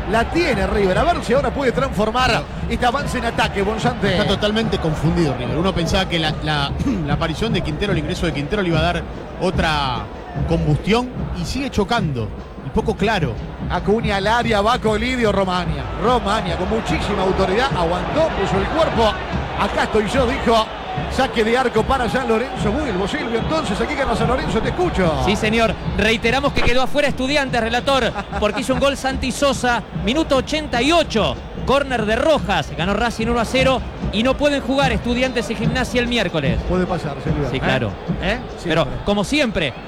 La tiene River. A ver si ahora puede transformar este avance en ataque, Bonzante. Está totalmente confundido River. Uno pensaba que la, la, la aparición de Quintero, el ingreso de Quintero le iba a dar otra combustión y sigue chocando. Y poco claro. Acuña al área, va Colidio, Romania. Romania con muchísima autoridad, aguantó, puso el cuerpo. Acá estoy yo, dijo. Saque de arco para San Lorenzo. Vuelvo, Silvio, entonces aquí gana San Lorenzo, te escucho. Sí, señor. Reiteramos que quedó afuera Estudiantes, relator, porque hizo un gol Santi Sosa, minuto ochenta y ocho. Córner de Rojas, ganó Racing uno a cero y no pueden jugar Estudiantes y Gimnasia el miércoles. Puede pasar, Silvio. Sí, claro. ¿Eh? ¿Eh? Pero, como siempre,